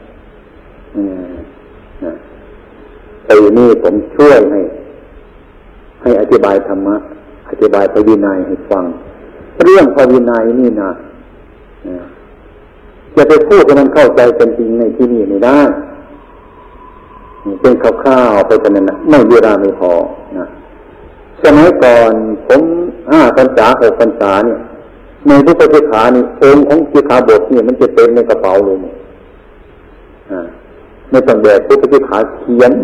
ไอ้นี่ผมช่วยให้ให้อธิบายธรรมะอธิบายพระวินัยให้ฟังเรื่องพระวินัยนี่นะจะไปพูดให้มันเข้าใจเป็นจริงในที่นี่ไม่ได้เป็นคร่าวๆไปกันนั่นนะไม่เวลาไม่พอนะสมัยก่อนผมห้าพรรษาหกพรรษาเนี่ยในพุทธสิกขานี่องค์ของสิกขาบทนี่มันจะเต็มในกระเป๋าเลยอ่าในไม่ต้องแบกพุทธพิขาเขียน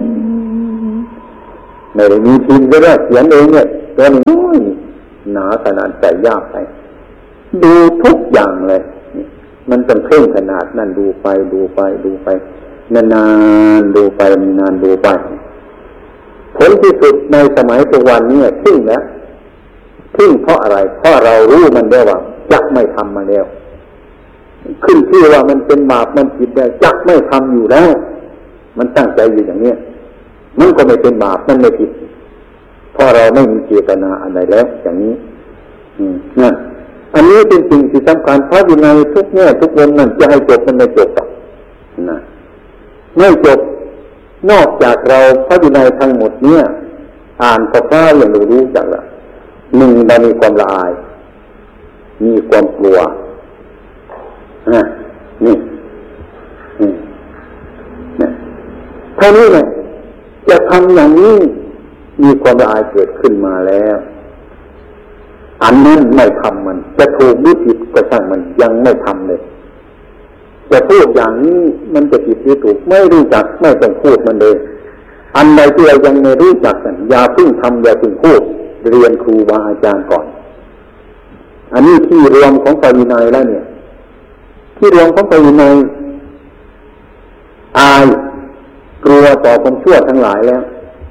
ไม่ได้มีพิมพ์ก็ได้เขียนเองเนี่ยตัวน้อยหนาขนาดแต่ยากไปดูทุกอย่างเลยมันเป็นเพ่งขนาดนั่นดูไปดูไปดูไปนานๆดูไปนานๆดูไปผลที่สุดในสมัยปัจจุบันนี้ทิ้งแล้วทิ้งเพราะอะไรเพราะเรารู้มันได้ว่าจักไม่ทำมาแล้วขึ้นที่ว่ามันเป็นบาปมันผิดได้จักไม่ทำอยู่แล้วมันตั้งใจอยู่อย่างนี้มันก็ไม่เป็นบาปมันไม่ผิดเพราะเราไม่มีเจตนาอะไรแล้วอย่างนี้นั่นอันนี้เป็นสิ่งที่สำคัญพระวินัยทุกแง่ทุกวันนั้นจะให้จบมันไม่จบนะไม่จบนอกจากเราพระวินัยทั้งหมดเนี่ยอ่านก็พระอย่างเรารู้จักละหนึ่งเรามีความละอายมีความกลัวนะนี่นี่เท่านี้เลยจะทำอย่างนี้มีความละอายเกิดขึ้นมาแล้วอันนั้นไม่ทำมันจะถูกหรือผิดก็ช่างมันยังไม่ทำเลยจะพูดอย่างนี้มันจะผิดหรือถูกไม่รู้จักไม่ต้องพูดมันเลยอันใดที่เรายังไม่รู้จักกันอย่าเพิ่งทำอย่าเพิ่งพูดเรียนครูบาอาจารย์ก่อนอันนี้ที่รวมของพระวินัยแล้วเนี่ยที่รวมของพระวินัยอายกลัวต่อความชั่วทั้งหลายแล้ว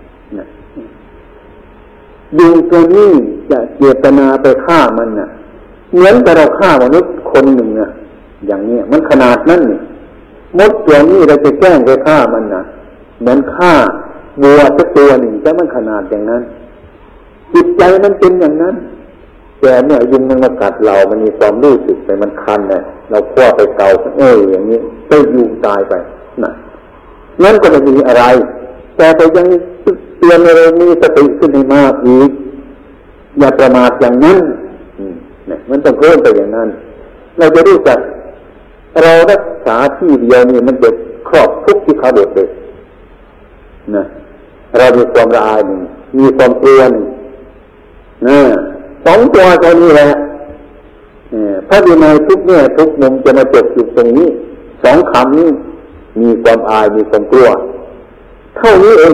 ยุงตัวนี้จะเจตนาไปฆ่ามันน่ะเหมือนกับเราฆ่ามนุษย์คนหนึ่งน่ะอย่างนี้มันขนาดนั้นนี่มดตัวนี้เราจะแกล้งไปฆ่ามันน่ะเหมือนฆ่าวัวสักตัวหนึ่งแต่มันขนาดอย่างนั้นจิตใจมันเป็นอย่างนั้นแต่เมื่อยุงมันมากัดเรามันมีความรู้สึกไปมันคันเลยเราคว้าไปเกาเอ้ยอย่างนี้ไปยุงตายไปน่ะนั่นก็ไม่มีอะไรแต่ไปยังเตือนเรามีสติขึ้นให้มากอีกอย่าประมาทอย่างนั้นเนี่ยมันต้องเพิ่มไปอย่างนั้นเราจะรู้จักเรารักษาที่เดียวนี่มันจะครอบทุกที่เขาเด็ดเลยนะเรามีความละอายหนึ่งมีความกลัวหนึ่งนะสองตัวตัวนี้แหละพระวินัยทุกเนี่ยทุกมุมจะมาจบอยู่ตรงนี้สองคำนี้มีความอายมีความกลัวเท่านี้เอง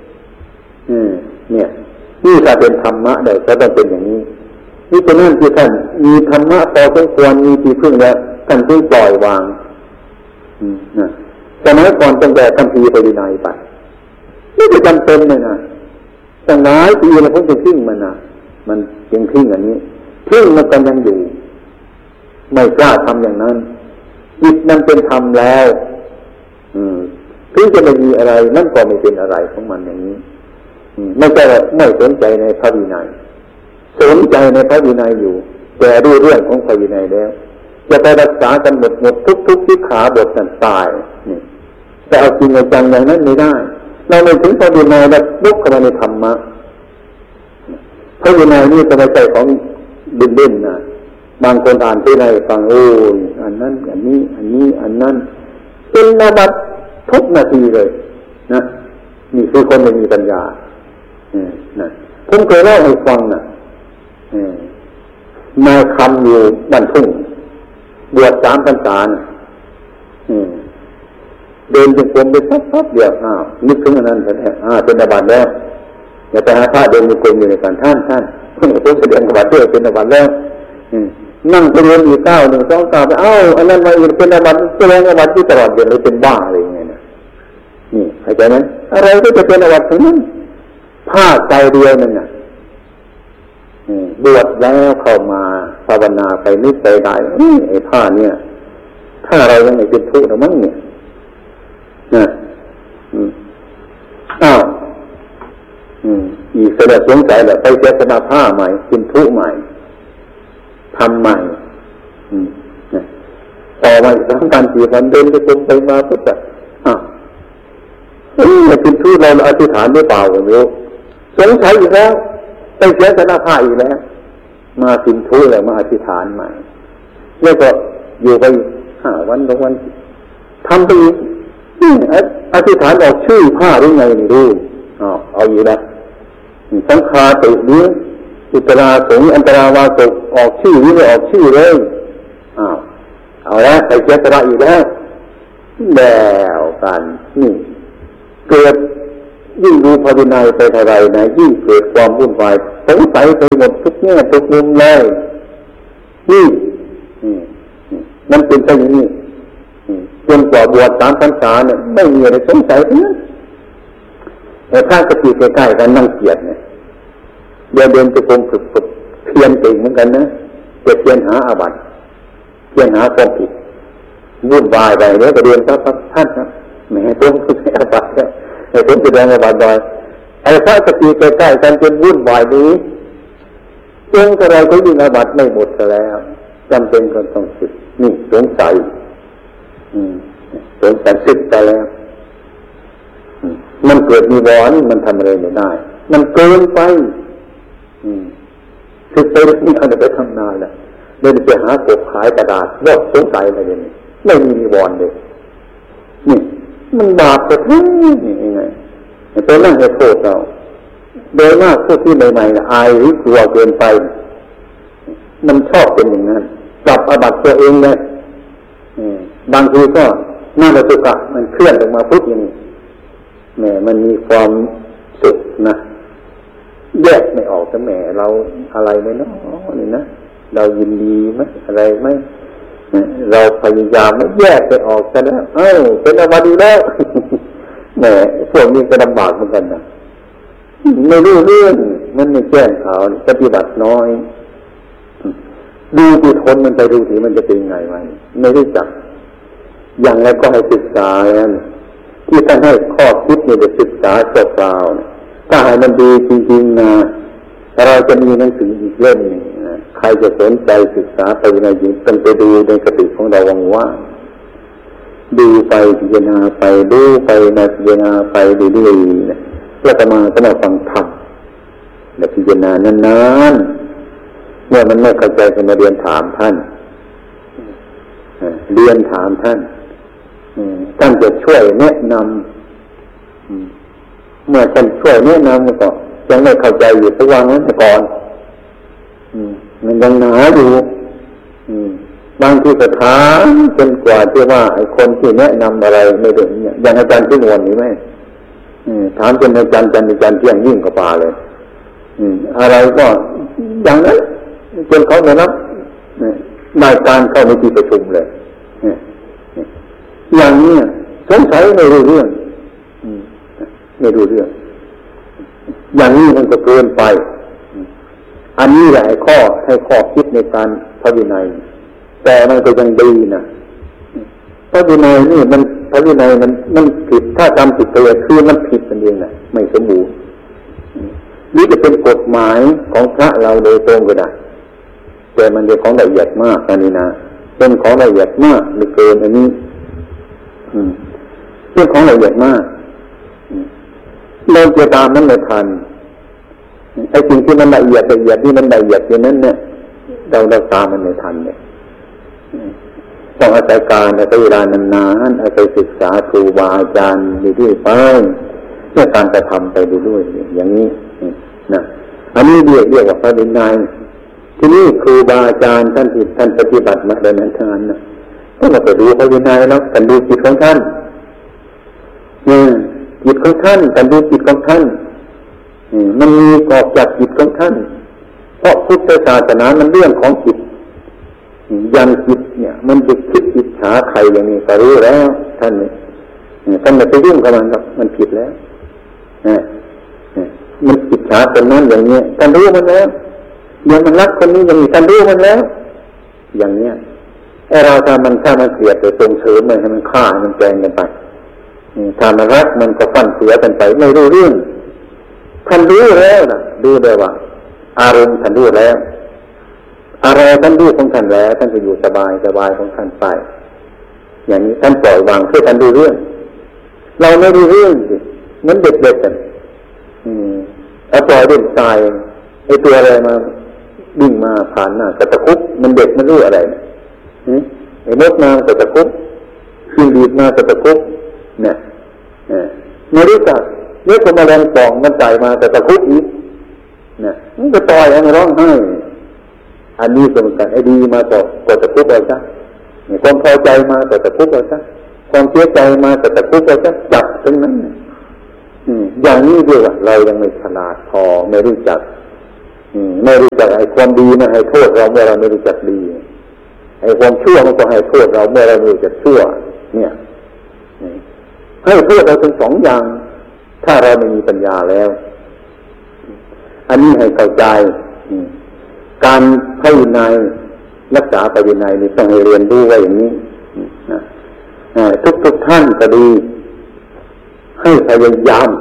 เนี่ยนี่ถ้าเป็นธรรมะได้ก็ต้องเป็นอย่างนี้นี่เป็นนั่นที่ท่านมีธรรมะพอสมควรมีที่พึ่งแล้วท่านเพิ่งปล่อยวางนะสมัยก่อนตั้งแต่ท่านพีไปวินัยไปนี่จะจำเป็นเลยนะตั้งหลายปีแล้วผมจะทิ้งมันนะมันยังทิ้งอันนี้ทิ้งมันก็ยังอยู่ไม่กล้าทำอย่างนั้นจิตมันเป็นธรรมแล้วถึงจะไม่มีอะไรนั่นก็ไม่เป็นอะไรของมันอย่างนี้ไม่ใช่ไม่สนใจในพระวินัยสนใจในพระวินัยอยู่แต่รู้เรื่องของพระวินัยแล้วจะไปรักษากันหมดหมดทุกทุกที่ขาบทกันตายนี่แต่เอาจริงเอาจังอย่างนั้นไม่ได้เราไม่ถึงพระวินัยแล้วลุกเข้ามาในธรรมะพระวินัยนี่เป็นใจของดินดินนะบางคนอ่านที่ไหนฟังโอ้ยอันนั้นอันนี้อันนี้อันนั้นเป็นนาบัตทุกนาทีเลยนะนี่คือคนไม่มีปัญญานะผมเคยเล่าให้ฟังนะนายคำอยู่บ้านทุ่งบวชสามพรรษาเดินจงกรมไปสักๆเดียวอ้าวนึกถึงอันนั้นแท้ๆอ่าเป็นอาบัติแล้วอย่าไปหาพระเดินจงกรมอยู่ในการท่านท่านผมแสดงอาบัติด้วยเป็นอาบัติแล้วนั่งไปเรียนอีกเก้าหนึ่งสองเก้าไปเอ้าอันนั้นมาอีกเป็นอาบัติแสดงอาบัติที่ตลอดเดือนเลยเป็นบ้าอะไรอย่างเงี้ยนะนี่เข้าใจไหมอะไรก็จะเป็นอาบัติทั้งนั้นผ้าใจเดียวนั่นน่ะบวชแล้วเข้ามาภาวนาไปนิสัยได้ไอ้ผ้าเนี่ยถ้าเรายังไม่เป็นทุกข์นะมั้งเนี่ยนะอ้าวอีกแสดงสงสัยแหละไปเจตนาผ้าใหม่เป็นทุกข์ใหม่ทำใหม่ต่อมาอีกสามการสี่วันเดินไปตรงไปมาปุ๊บแบบอ้าวนี่เป็นทุกข์เราอธิษฐานหรือเปล่าผมรู้สงสัยอีกแล้วไปเสียสนาผ้าอีกแล้วมาสินทุแล้วมาอธิษฐานใหม่แล้วก็อยู่ไปห้าวันสองวันทำไปอีกอธิษฐานออกชื่อผ้าหรือไงไม่รู้อ๋อเอาอยู่แล้วสังฆาตินี้อุตราสงอันตราวาสกออกชื่อหรือไม่ออกชื่อเลยอ้าวเอาแล้วไปเสียสละอีกแล้วแล้วกันนี่เกิดยิ่งดูภายในไปเท่าไรนะยิ่งเกิดความวุ่นวายสงสัยไปหมดทุกแง่ทุกมุมเลยนี่มันเป็นไปอย่างนี้จนกว่าบวชสามพรรษาเนี่ยไม่มีอะไรสงสัยทั้งนั้นแต่ถ้ากระติกใกล้ๆกันนั่งเกียรติเนี่ยเดินเดินจะคงฝึกฝึกเพียรเก่งเหมือนกันนะจะเพียรหาอาบัติเพียรหาความผิดวุ่นวายไปแล้วก็เดินครับท่านครับแหมผมคืออาบัติแล้วไอ้ผมจะเดินอาบัติโดยไอ้พระกระติกใกล้ๆกันจนวุ่นวายนี้จนอะไรก็ยิ่งอาบัติไม่หมดแล้วจำเป็นก็ต้องศึกนี่สงสัยสงสัยศึกไปแล้วมันเกิดมีวรมันทำอะไรไม่ได้มันเกินไปศึกไปแล้วนี่เอาไปทำนานแล้วเดินไปหากบขายกระดาษว่าสงสัยอะไรเนี่ยไม่มีมีวรเลยนี่มันบาปแต่ที่นี่ยังไงตัวนั่งให้โทษเราโดยมากพวกที่ใหม่ๆอายหรือกลัวเกินไปมันชอบเป็นอย่างนั้นจับอาบัติตัวเองเลยบางทีก็หน้าประตูกะมันเคลื่อนลงมาพุทธอย่างนี้แหมมันมีความสุขนะแยกไม่ออกแต่แหมเราอะไรไหมเนาะนี่นะเรายินดีไหมอะไรไหมเราพยายามไม่แยกไปออกกันแล้วเอ้าเป็นอาบัติแล้วแหมพวกนี้ก็ลำบากเหมือนกันนะไม่รู้เรื่องมันไม่แจ้งข่าวปฏิบัติน้อยดูที่ทนมันไปดูที่มันจะเป็นไงไว้ไม่รู้จักอย่างไรก็ให้ศึกษาแล้วที่ท่านให้ข้อคิดเนี่ยจะศึกษาจบเปล่าถ้าให้มันดีจริงๆนะเราจะมีหนังสืออีกเล่มนึงนะใครจะสนใจศึกษาไปในจริงต้องไปดูในกติของเราว่างๆดูไปพิจารณาไปดูไปมาพิจารณาไปเรื่อยๆนะแล้วก็มาก็มาฟังธรรมและพิจารณานานๆเมื่อมันไม่เข้าใจก็มาเรียนถามท่านเรียนถามท่านท่านจะช่วยแนะนำเมื่อท่านช่วยแนะนำก็ยังไม่เข้าใจอยู่สักวันนั้นก่อนมันยังหนาอยู่บางทีก็ถามจนกว่าที่ว่าไอ้คนที่แนะนำอะไรไม่ได้อย่างอาจารย์ที่นวลนี่ไหมถามจนอาจารย์จันอาจารย์เที่ยงยิ่งกว่าปลาเลยอะไรก็อย่างนั้นจนเขาไม่รับนายการเข้าในที่ประชุมเลยอย่างนี้สงสัยไม่รู้เรื่องไม่รู้เรื่องอย่างนี้มันก็เกินไปอันนี้แหละให้ข้อให้ข้อคิดในการพระวินัยแต่มันก็ยังดีนะพระวินัยนี่มันพระวินัยมันมันผิดถ้าทำผิดไปคือมันผิดมันเองนะไม่สมบูรณ์นี่จะเป็นกฎหมายของพระเราโดยตรงก็ได้แต่มันเป็นของละเอียดมากอันนี้นะเป็นของละเอียดมากเหลือเกินอันนี้เป็นของละเอียดมากเราจะตามนั้นไม่ทันไอ้สิ่งที่มันละเอียดละเอียดที่มันละเอียดอย่างนั้นเนี่ยเราเราตามมันไม่ทันเนี่ยต้องอาศัยการอาศัยเวลานานๆอาศัยศึกษาครูบาอาจารย์เรื่อยๆไปเพื่อการกระทำไปเรื่อยๆอย่างนี้นะอันนี้เรียกเรียกว่าพระวินัยที่นี่ครูบาอาจารย์ท่านที่ท่านปฏิบัติมาได้นานทานนะก็มาไปดูพระวินัยแล้วกันดูจิตของท่านเนี่ยจิตของท่านกันดูจิตของท่านมันมีออกจากจิตของท่านเพราะพุทธศาสนามันเรื่องของจิตยันจิตเนี่ยมันจะคิดอิจฉาใครอย่างนี้ก็รู้แล้วท่านเนี่ยท่านไม่ไปยุ่งกับมันหรอกมันผิดแล้วมันอิจฉาคนนั้นอย่างนี้ท่านรู้มันแล้วอย่างมันรักคนนี้อย่างนี้ท่านรู้มันแล้วอย่างเนี้ยไอ้เราถ้ามันถ้ามันเกลียดไปส่งเสริมมันให้มันฆ่ามันแกล้งกันไปถ้ามันรักมันก็ฟันเสียกันไปไม่รู้เรื่องท่านรู้แล้วนะรู้ได้ว่าอารมณ์ท่านรู้แล้วอะไรท่านรู้ของท่านแล้วท่านจะอยู่สบายสบายของท่านไปอย่างนี้ท่านปล่อยวางเพื่อท่านรู้เรื่องเราไม่รู้เรื่องสิเหมือนเด็กๆกันเอาปล่อยเด็กตายไอ้ตัวอะไรมาวิ่งมาผ่านหน้ากระตะคุบมันเด็กมันรู้อะไรไอ้นกนางกระตะคุบขึ้นดีดมากระตะคุบเนี่ยไม่รู้จักเนื้อตัวแมลงป่องมันใจมากระตะคุบอีกเนี่ยมันก็ต่อยอันร้องไห้อันนี้ก็เหมือนกันไอ้ดีมาต่อกระตะคุบเอาซะความพอใจมาต่อกระตะคุบเอาซะ
ความเสียใจมาแต่ตะคุบเราจะจับทั้งนั้นอย่างนี้เรียกว่าเรายังไม่ฉลาดพอไม่รู้จักไม่รู้จักไอ้ความดีมันให้โทษเราเมื่อเราไม่รู้จักดีไอ้ความชั่วมันก็ให้โทษเราเมื่อเราไม่รู้จักชั่วเนี่ยให้โทษเราทั้งสองอย่างถ้าเราไม่มีปัญญาแล้วอันนี้ให้เข้าใจการภายในรักษาภายในนี่ต้องให้เรียนรู้ไว้อย่างนี้ทุกทุกท่านก็ดีให้พยายาม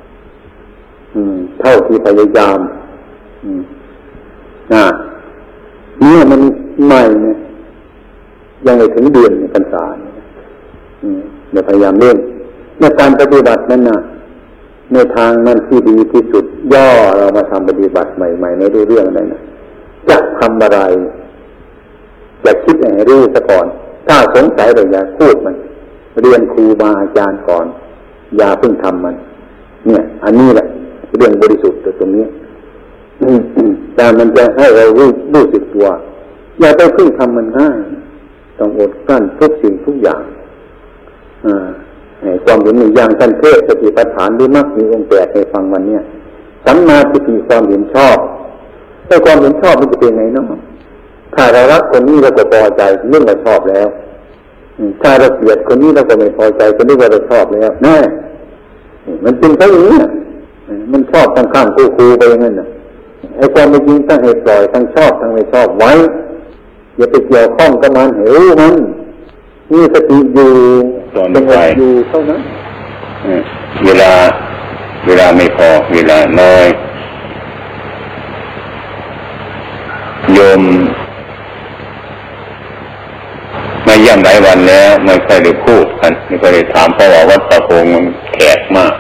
เท่าที่พยายามเนี่ยมันใหม่เนี่ยยังไม่ถึงเดือนในพรรษาเดี๋ยวพยายามเล่นในการปฏิบัตินั้นนะในทางนั้นที่ดีที่สุดย่อเรามาทำปฏิบัติใหม่ๆในเรื่องอะไรนะจะทำอะไรจะคิดให้รู้ซะก่อนถ้าสงสัยเราอย่าพูดมันเรียนครูบาอาจารย์ก่อนอย่าเพิ่งทำมันเนี่ยอันนี้แหละเรื่องบริสุทธิ์ตรงนี้แต่มันจะให้เรารู้รู้สึกตัวอย่าไปเพิ่งทำมันง่ายต้องอดกลั้นทุกสิ่งทุกอย่างอ่าความเห็นอย่างท่านเทศสติปัฏฐานหรือมรรคมีองค์แปดให้ฟังวันนี้สัมมาทิฏฐิความเห็นชอบถ้าความเห็นชอบมันจะเป็นไงเนาะถ้าเรารักคนนี้เราก็พอใจเรื่องเราชอบแล้วถ้าเราเกลียดคนนี้เราก็ไม่พอใจคนนี้เราชอบแล้วแน่มันเป็นแค่อย่างนี้มันชอบทั้งข้างคู่ๆไปอย่างนั้นน่ะไอ้ความเป็นจริงต้องให้ปล่อยทั้งชอบทั้งไม่ชอบไว้อย่าไปเกี่ยวข้องกับมันเหวมันนี่สติอยู่เป็นหลักอยู่เท่านั้น
เวลาเวลาไม่พอเวลาน้อยโยมมาเยี่ยมหลายวันแล้วไม่ค่อยได้พูดกันไม่ค่อยได้ถามเพราะว่าวัดประพงมันแขกมาก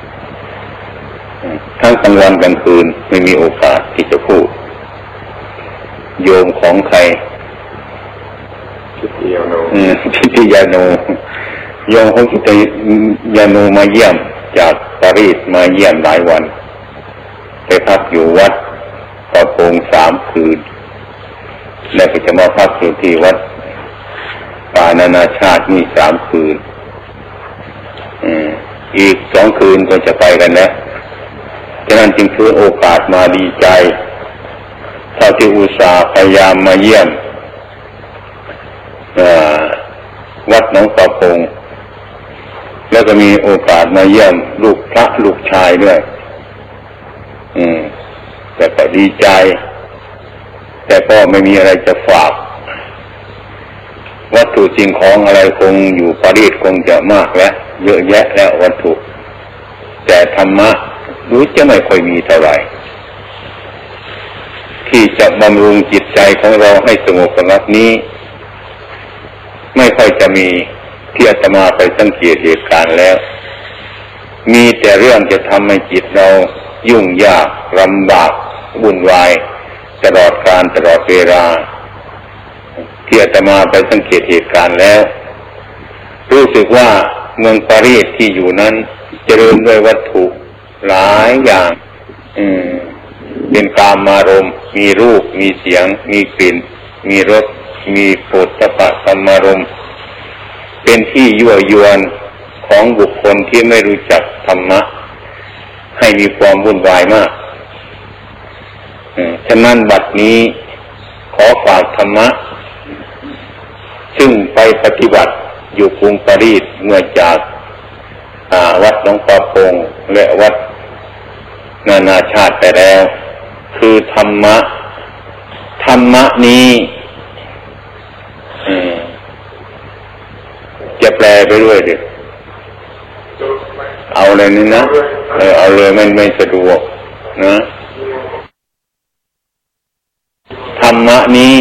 ทั้งกลางวันกลางคืนไม่มีโอกาสที่จะพูดโยมของใคร
พิทยาโน
พิทยาโนโยมของพิทยาโนมาเยี่ยมจากปารีสมาเยี่ยมหลายวันไปพักอยู่วัดประพงสามคืนแล้วก็จะมาพักอยู่ที่วัดป่านานาชาตินี่สามคืนอีกสองคืนก็จะไปกันแล้วฉะนั้นจึงถือโอกาสมาดีใจเท่าที่อุตส่าห์พยายามมาเยี่ยมวัดหนองประพงแล้วก็มีโอกาสมาเยี่ยมลูกพระลูกชายด้วยแต่ก็ดีใจแต่ก็ไม่มีอะไรจะฝากวัตถุสิ่งของอะไรคงอยู่ปารีสคงจะมากแล้วเยอะแยะแล้ววัตถุแต่ธรรมะรู้จะไม่ค่อยมีเท่าไหร่ที่จะบำรุงจิตใจของเราให้สงบสงัดนี้ไม่ค่อยจะมีที่อาตมาไปสังเกตเหตุการณ์แล้วมีแต่เรื่องจะทำให้จิตเรายุ่งยากลำบากวุ่นวายตลอดกาลตลอดเวลาที่อาตมาไปสังเกตเหตุการณ์แล้วรู้สึกว่าเมืองปารีสที่อยู่นั้นเจริญด้วยวัตถุหลายอย่างเป็นกามารมณ์มีรูปมีเสียงมีกลิ่นมีรสมีโผฏฐัพพะธรรมารมณ์เป็นที่ยั่วยวนของบุคคลที่ไม่รู้จักธรรมะให้มีความวุ่นวายมากฉะนั้นบัดนี้ขอฝากธรรมะซึ่งไปปฏิบัติอยู่กรุงปารีสเมื่อจากวัดหนองประพงและวัดนานาชาติไปแล้วคือธรรมะธรรมะนี้จะแปลไปด้วยดิเอาเลยนี่นะเออเอาเลยมันไม่สะดวกนะธรรมะนี้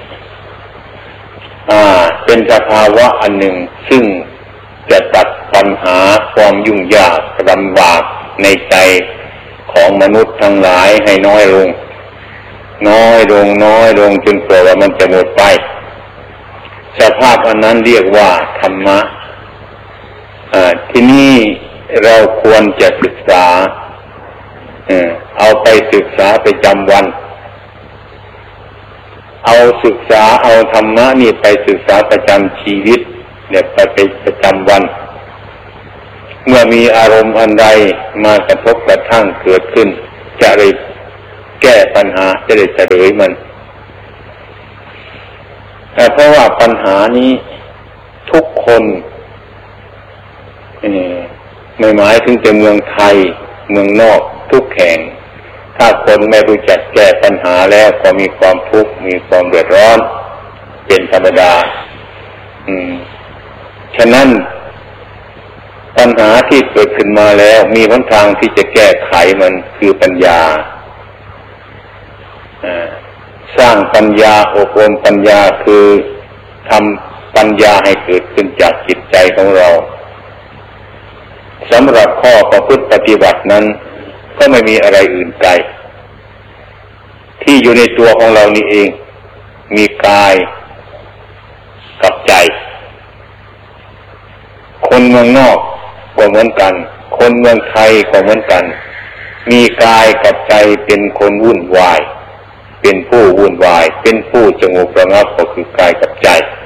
อ่าเป็นสภาวะอันหนึ่งซึ่งจะตัดปัญหาความยุ่งยากลำบากในใจของมนุษย์ทั้งหลายให้น้อยลงน้อยลงน้อยลงจนกว่ามันจะหมดไปสภาพอันนั้นเรียกว่าธรรมะที่นี่เราควรจะศึกษาเอาไปศึกษาไปจำวันเอาศึกษาเอาธรรมะนี่ไปศึกษาประจำชีวิตเนี่ยไปเป็นประจำวันเมื่อมีอารมณ์อันใดมากระทบกระทั่งเกิดขึ้นจะได้แก้ปัญหาจะได้เฉลยมันแต่เพราะว่าปัญหานี้ทุกคนไม่หมายถึงแต่เมืองไทยเมืองนอกทุกแห่งถ้าคนไม่รู้จักแก้ปัญหาแล้วก็มีความทุกข์มีความเดือดร้อนเป็นธรรมดาอืมฉะนั้นปัญหาที่เกิดขึ้นมาแล้วมีหนทางที่จะแก้ไขมันคือปัญญาสร้างปัญญาอบรมปัญญาคือทำปัญญาให้เกิดขึ้นจากจิตใจของเราสำหรับข้อประพฤติปฏิบัตินั้นก็ไม่มีอะไรอื่นไกลที่อยู่ในตัวของเรานี่เองมีกายกับใจคนเมืองนอกก็เหมือนกันคนเมืองไทยก็เหมือนกันมีกายกับใจเป็นคนวุ่นวายเป็นผู้วุ่นวายเป็นผู้สงบระงับก็คือกายกับใจ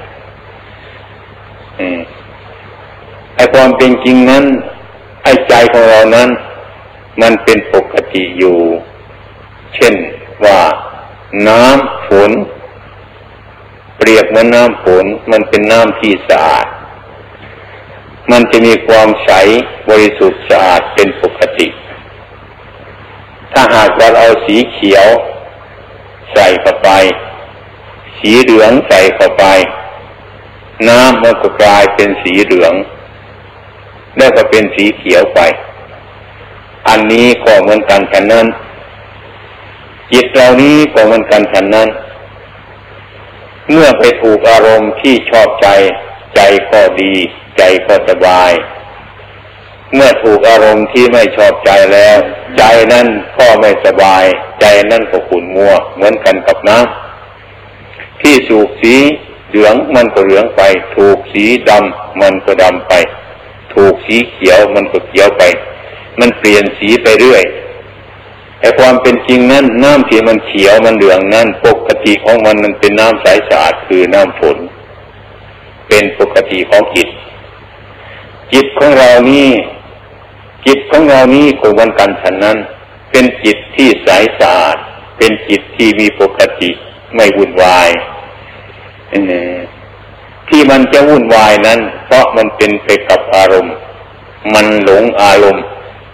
อืมไอ้ความเป็นจริงนั้นไอ้ใจของเรานั้นมันเป็นปกติอยู่เช่นว่าน้ำฝนเปรียบเหมือนน้ำฝนมันเป็นน้ำที่สะอาดมันจะมีความใสบริสุทธิ์สะอาดเป็นปกติถ้าหากเราเอาสีเขียวใส่เข้าไปสีเหลืองใส่เข้าไปน้ำมันก็กลายเป็นสีเหลืองแล้วก็เป็นสีเขียวไปอันนี้ก็เหมือนกันฉะนั้นจิตเรานี้ก็เหมือนกันฉะนั้นเมื่อไปถูกอารมณ์ที่ชอบใจใจก็ดีใจก็สบายเมื่อถูกอารมณ์ที่ไม่ชอบใจแล้วใจนั้นก็ไม่สบายใจนั้นก็ขุ่นมัวเหมือนกันกับน้ำที่สูบสีเหลืองมันก็เหลืองไปถูกสีดำมันก็ดำไปถูกสีเขียวมันก็เขียวไปมันเปลี่ยนสีไปเรื่อยแต่ความเป็นจริงนั้นน้ำที่มันเขียวมันเหลืองนั้นปกติของมันมันเป็นน้ำใสสะอาดคือน้ำฝนเป็นปกติของจิตจิตของเรานี่จิตของเรานี่ก็เหมือนกันฉะนั้นเป็นจิตที่ใสสะอาดเป็นจิตที่มีปกติไม่วุ่นวายที่มันจะวุ่นวายนั้นเพราะมันเป็นไปกับอารมณ์มันหลงอารมณ์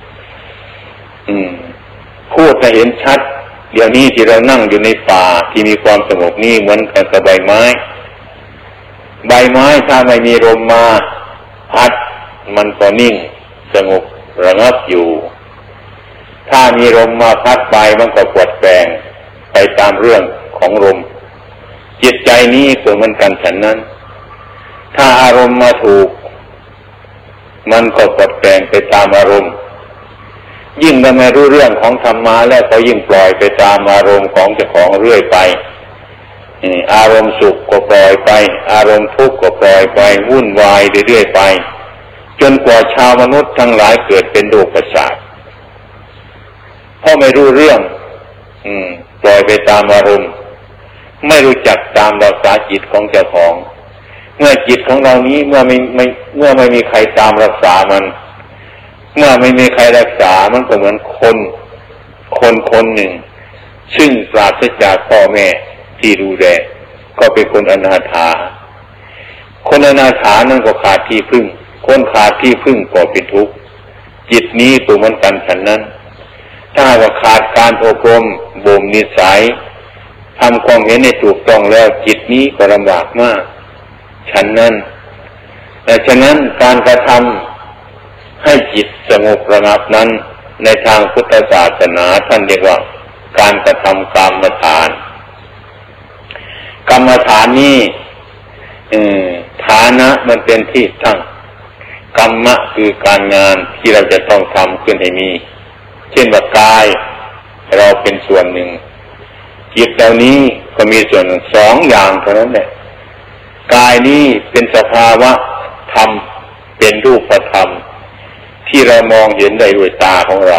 พูดให้เห็นชัดเดี๋ยวนี้ที่เรานั่งอยู่ในป่าที่มีความสงบนี่เหมือนกับใบไม้ใบไม้ถ้าไม่มีลมมาพัดมันก็นิ่งสงบระงับอยู่ถ้ามีลมมาพัดไปมันก็ปวดแปลงไปตามเรื่องของลมจิตใจนี้ก็เหมือนกันฉันนั้นถ้าอารมณ์มาถูกมันก็ปวดแปลงไปตามอารมณ์ยิ่งเราไม่รู้เรื่องของธรรมะแล้วก็ยิ่งปล่อยไปตามอารมณ์ของเจ้าของเรื่อยไปอารมณ์สุขก็ปล่อยไปอารมณ์ทุกข์ก็ปล่อยไปวุ่นวายเรื่อยๆไปจนกว่าชาวมนุษย์ทั้งหลายเกิดเป็นโรคประสาทเพราะไม่รู้เรื่องอืมปล่อยไปตามอารมณ์ไม่รู้จักตามรักษาจิตของเจ้าของเมื่อจิตของเรานี้เมื่อไม่ไม่เมื่อไม่มีใครตามรักษามันเมื่อไม่มีใครรักษามันก็เหมือนคนคนคนหนึ่งซึ่งปราศจากพ่อแม่ที่ดูแลก็เป็นคนอนาถาคนอนาถานั่นก็ขาดที่พึ่งคนขาดที่พึ่งก็เป็นทุกข์จิตนี้ก็เหมือนกันฉันนั้นถ้าว่าขาดการอบรมบ่มนิสัยทำความเห็นในถูกต้องแล้วจิตนี้ก็ลำบากมากฉันนั้นแต่ฉะนั้นการกระทำให้จิตสงบระงับนั้นในทางพุทธศาสนาท่านเรียกว่าการกระทำกรรมฐานกรรมฐานนี้ฐานะมันเป็นที่ตั้งกรรมะคือการงานที่เราจะต้องทำขึ้นให้มีเช่นว่ากายเราเป็นส่วนหนึ่งจิตเหล่านี้ก็มีส่วนสองอย่างเท่านั้นแหละกายนี้เป็นสภาวะธรรมเป็นรูปธรรมที่เรามองเห็นได้ด้วยตาของเรา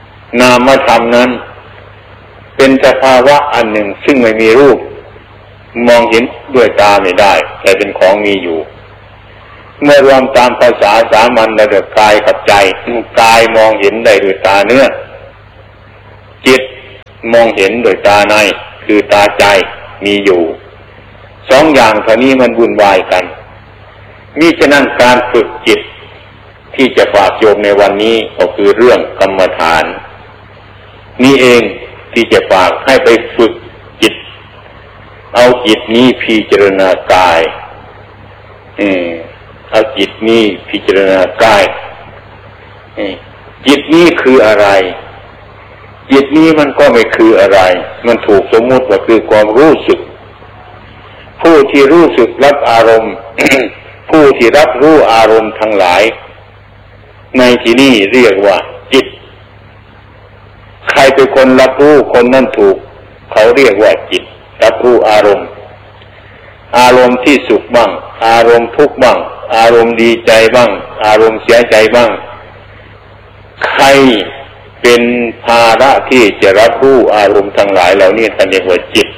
นามธรรมนั้นเป็นสภาวะอันหนึ่งซึ่งไม่มีรูปมองเห็นด้วยตาไม่ได้แต่เป็นของมีอยู่เมื่อรวมตามภาษาสามัญระดับกายกับใจกายมองเห็นได้ด้วยตาเนื้อจิตมองเห็นด้วยตาในคือตาใจมีอยู่สองอย่างเท่านี้มันวุ่นวายกันมิฉะนั้นการฝึกจิตที่จะฝากโยมในวันนี้ก็คือเรื่องกรรมฐานนี่เองที่จะฝากให้ไปฝึกจิตเอาจิตนี้พิจารณากายเออเอาจิตนี้พิจารณากายเออจิตนี้คืออะไรจิตนี้มันก็ไม่คืออะไรมันถูกสมมุติว่าคือความรู้สึกผู้ที่รู้สึกรับอารมณ์ ผู้ที่รับรู้อารมณ์ทั้งหลายในที่นี้เรียกว่าจิตใครเป็นคนรับรู้คนนั้นถูกเขาเรียกว่าจิตรับรู้อารมณ์อารมณ์ที่สุขบ้างอารมณ์ทุกข์บ้างอารมณ์ดีใจบ้างอารมณ์เสียใจบ้างใครเป็นภาระที่จะรับรู้อารมณ์ทั้งหลายเหล่านี้ท่านเรียกว่าจิต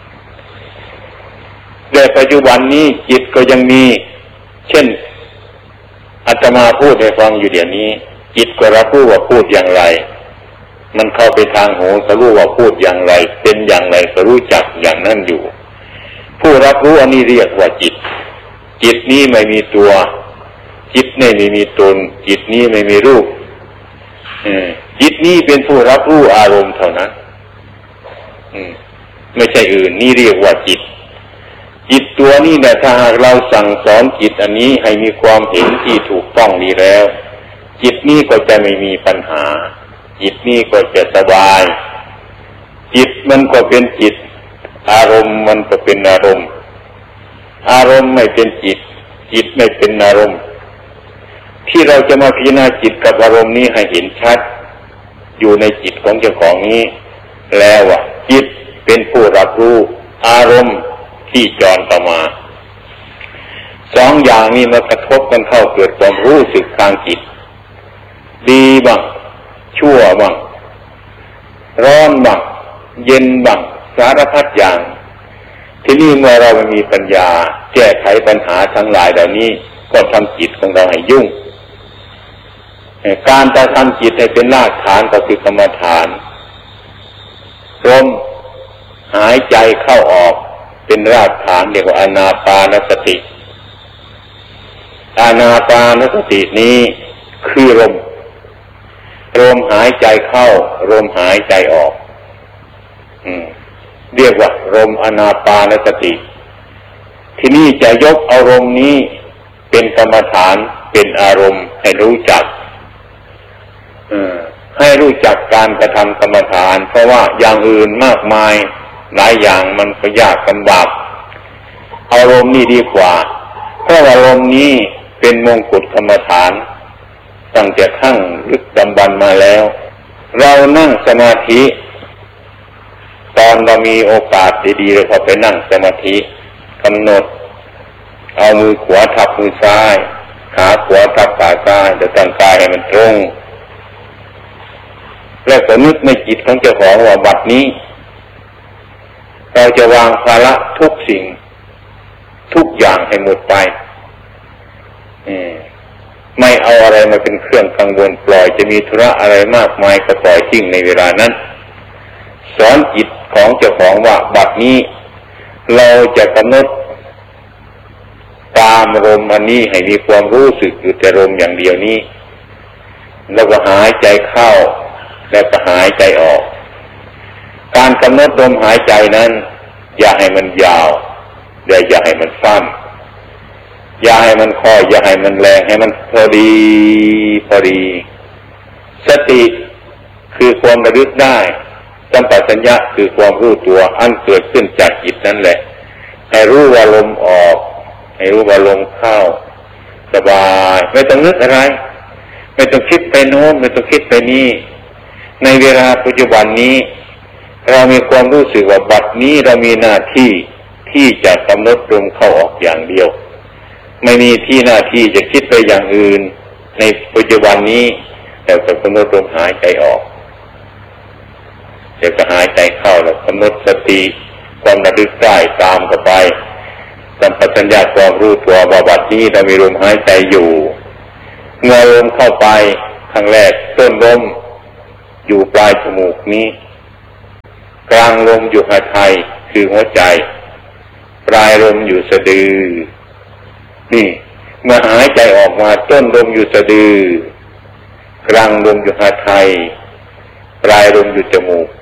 ในปัจจุบันนี้จิตก็ยังมีเช่นอาตมาพูดให้ฟังอยู่เดี๋ยวนี้จิตก็รับรู้ว่าพูดอย่างไรมันเข้าไปทางหูก็รู้ว่าพูดอย่างไรเป็นอย่างไรก็รู้จักอย่างนั้นอยู่ผู้รับรู้อันนี้เรียกว่าจิตจิตนี้ไม่มีตัวจิตนี้ไม่มีตนจิตนี้ไม่มีรูปจิตนี้เป็นผู้รับรู้อารมณ์เท่านั้นไม่ใช่อื่นนี่เรียกว่าจิตจิตตัวนี้เนี่ยถ้าหากเราสั่งสอนจิตอันนี้ให้มีความเห็นที่ถูกต้องดีแล้วจิตนี้ก็จะไม่มีปัญหาจิตนี้ก็จะสบายจิตมันก็เป็นจิตอารมณ์มันก็เป็นอารมณ์อารมณ์ไม่เป็นจิตจิตไม่เป็นอารมณ์ที่เราจะมาพิจารณาจิตกับอารมณ์นี้ให้เห็นชัดอยู่ในจิตของเจ้าของนี้แล้วว่าจิตเป็นผู้รับรู้อารมณ์ที่จรเข้ามาสองอย่างนี้มากระทบกันเข้าเกิดความรู้สึกทางจิตดีบ้างชั่วบ้างร้อนบ้างเย็นบ้างสารพัดอย่างทีนี้เมื่อเราไม่มีปัญญาแก้ไขปัญหาทั้งหลายเหล่านี้ก็ทำจิตของเราให้ยุ่งการจะทำจิตให้เป็นรากฐานก็คือกรรมฐานลมหายใจเข้าออกเป็นรากฐานเรียกว่าอานาปานสติอานาปานสตินี้คือลมลมหายใจเข้าลมหายใจออกอืมเรียกว่าลมอานาปานสติที่นี่จะยกอารมณ์นี้เป็นกรรมฐานเป็นอารมณ์ให้รู้จักให้รู้จักการกระทำกรรมฐานเพราะว่าอย่างอื่นมากมายหลายอย่างมันก็ยากลำบากอารมณ์นี้ดีกว่าเพราะอารมณ์นี้เป็นมงกุฎกรรมฐานตั้งแต่ขั้งลึกดำบรรพ์มาแล้วเรานั่งสมาธิตอนเรามีโอกาสดีๆเราก็ไปนั่งสมาธิกำหนดเอามือขวาทับมือซ้ายขาขวาทับขาซ้ายจะตั้งกายให้มันตรงแล้วก็นึกในจิตของเจ้าของว่าบัดนี้เราจะวางภาระทุกสิ่งทุกอย่างให้หมดไปไม่เอาอะไรมาเป็นเครื่องกังวลปล่อยจะมีธุระอะไรมากมายก็ปล่อยทิ้งในเวลานั้นสอนจิตของเจ้าของว่าบัดนี้เราจะกำหนดตามลมอันนี้ให้มีความรู้สึกอยู่แต่ลมอย่างเดียวนี้แล้วก็หายใจเข้าแล้วก็หายใจออกการกำหนดลมหายใจนั้นอย่าให้มันยาวอย่าอย่าให้มันสั้นอย่าให้มันค่อยอย่าให้มันแรงให้มันพอดีพอดีสติคือความระลึกได้สัมปชัญญะคือความรู้ตัวอันเกิดขึ้นจากจิตนั่นแหละให้รู้ว่าลมออกให้รู้ว่าลมเข้าสบายไม่ต้องนึกอะไรไม่ต้องคิดไปโน้นไม่ต้องคิดไปนี่ในเวลาปัจจุบันนี้เรามีความรู้สึกว่าบัดนี้เรามีหน้าที่ที่จะกำหนดลมเข้าออกอย่างเดียวไม่มีที่หน้าที่จะคิดไปอย่างอื่นในปัจจุบันนี้แต่จะกำหนดลมหายใจออกจะก็หายใจเข้าแล้วกำหนดสติความระลึกได้ตามเข้าไปสัมปชัญญะความรู้ตัวว่าบัดนี้เรามีลมหายใจอยู่เมื่อลมเข้าไปครั้งแรกต้นลมอยู่ปลายจมูกนี้กลางลมอยู่หัวใจคือหัวใจปลายลมอยู่สะดือนี่เมื่อหายใจออกมาต้นลมอยู่สะดือกลางลมอยู่หัวใจปลายลมอยู่จมูก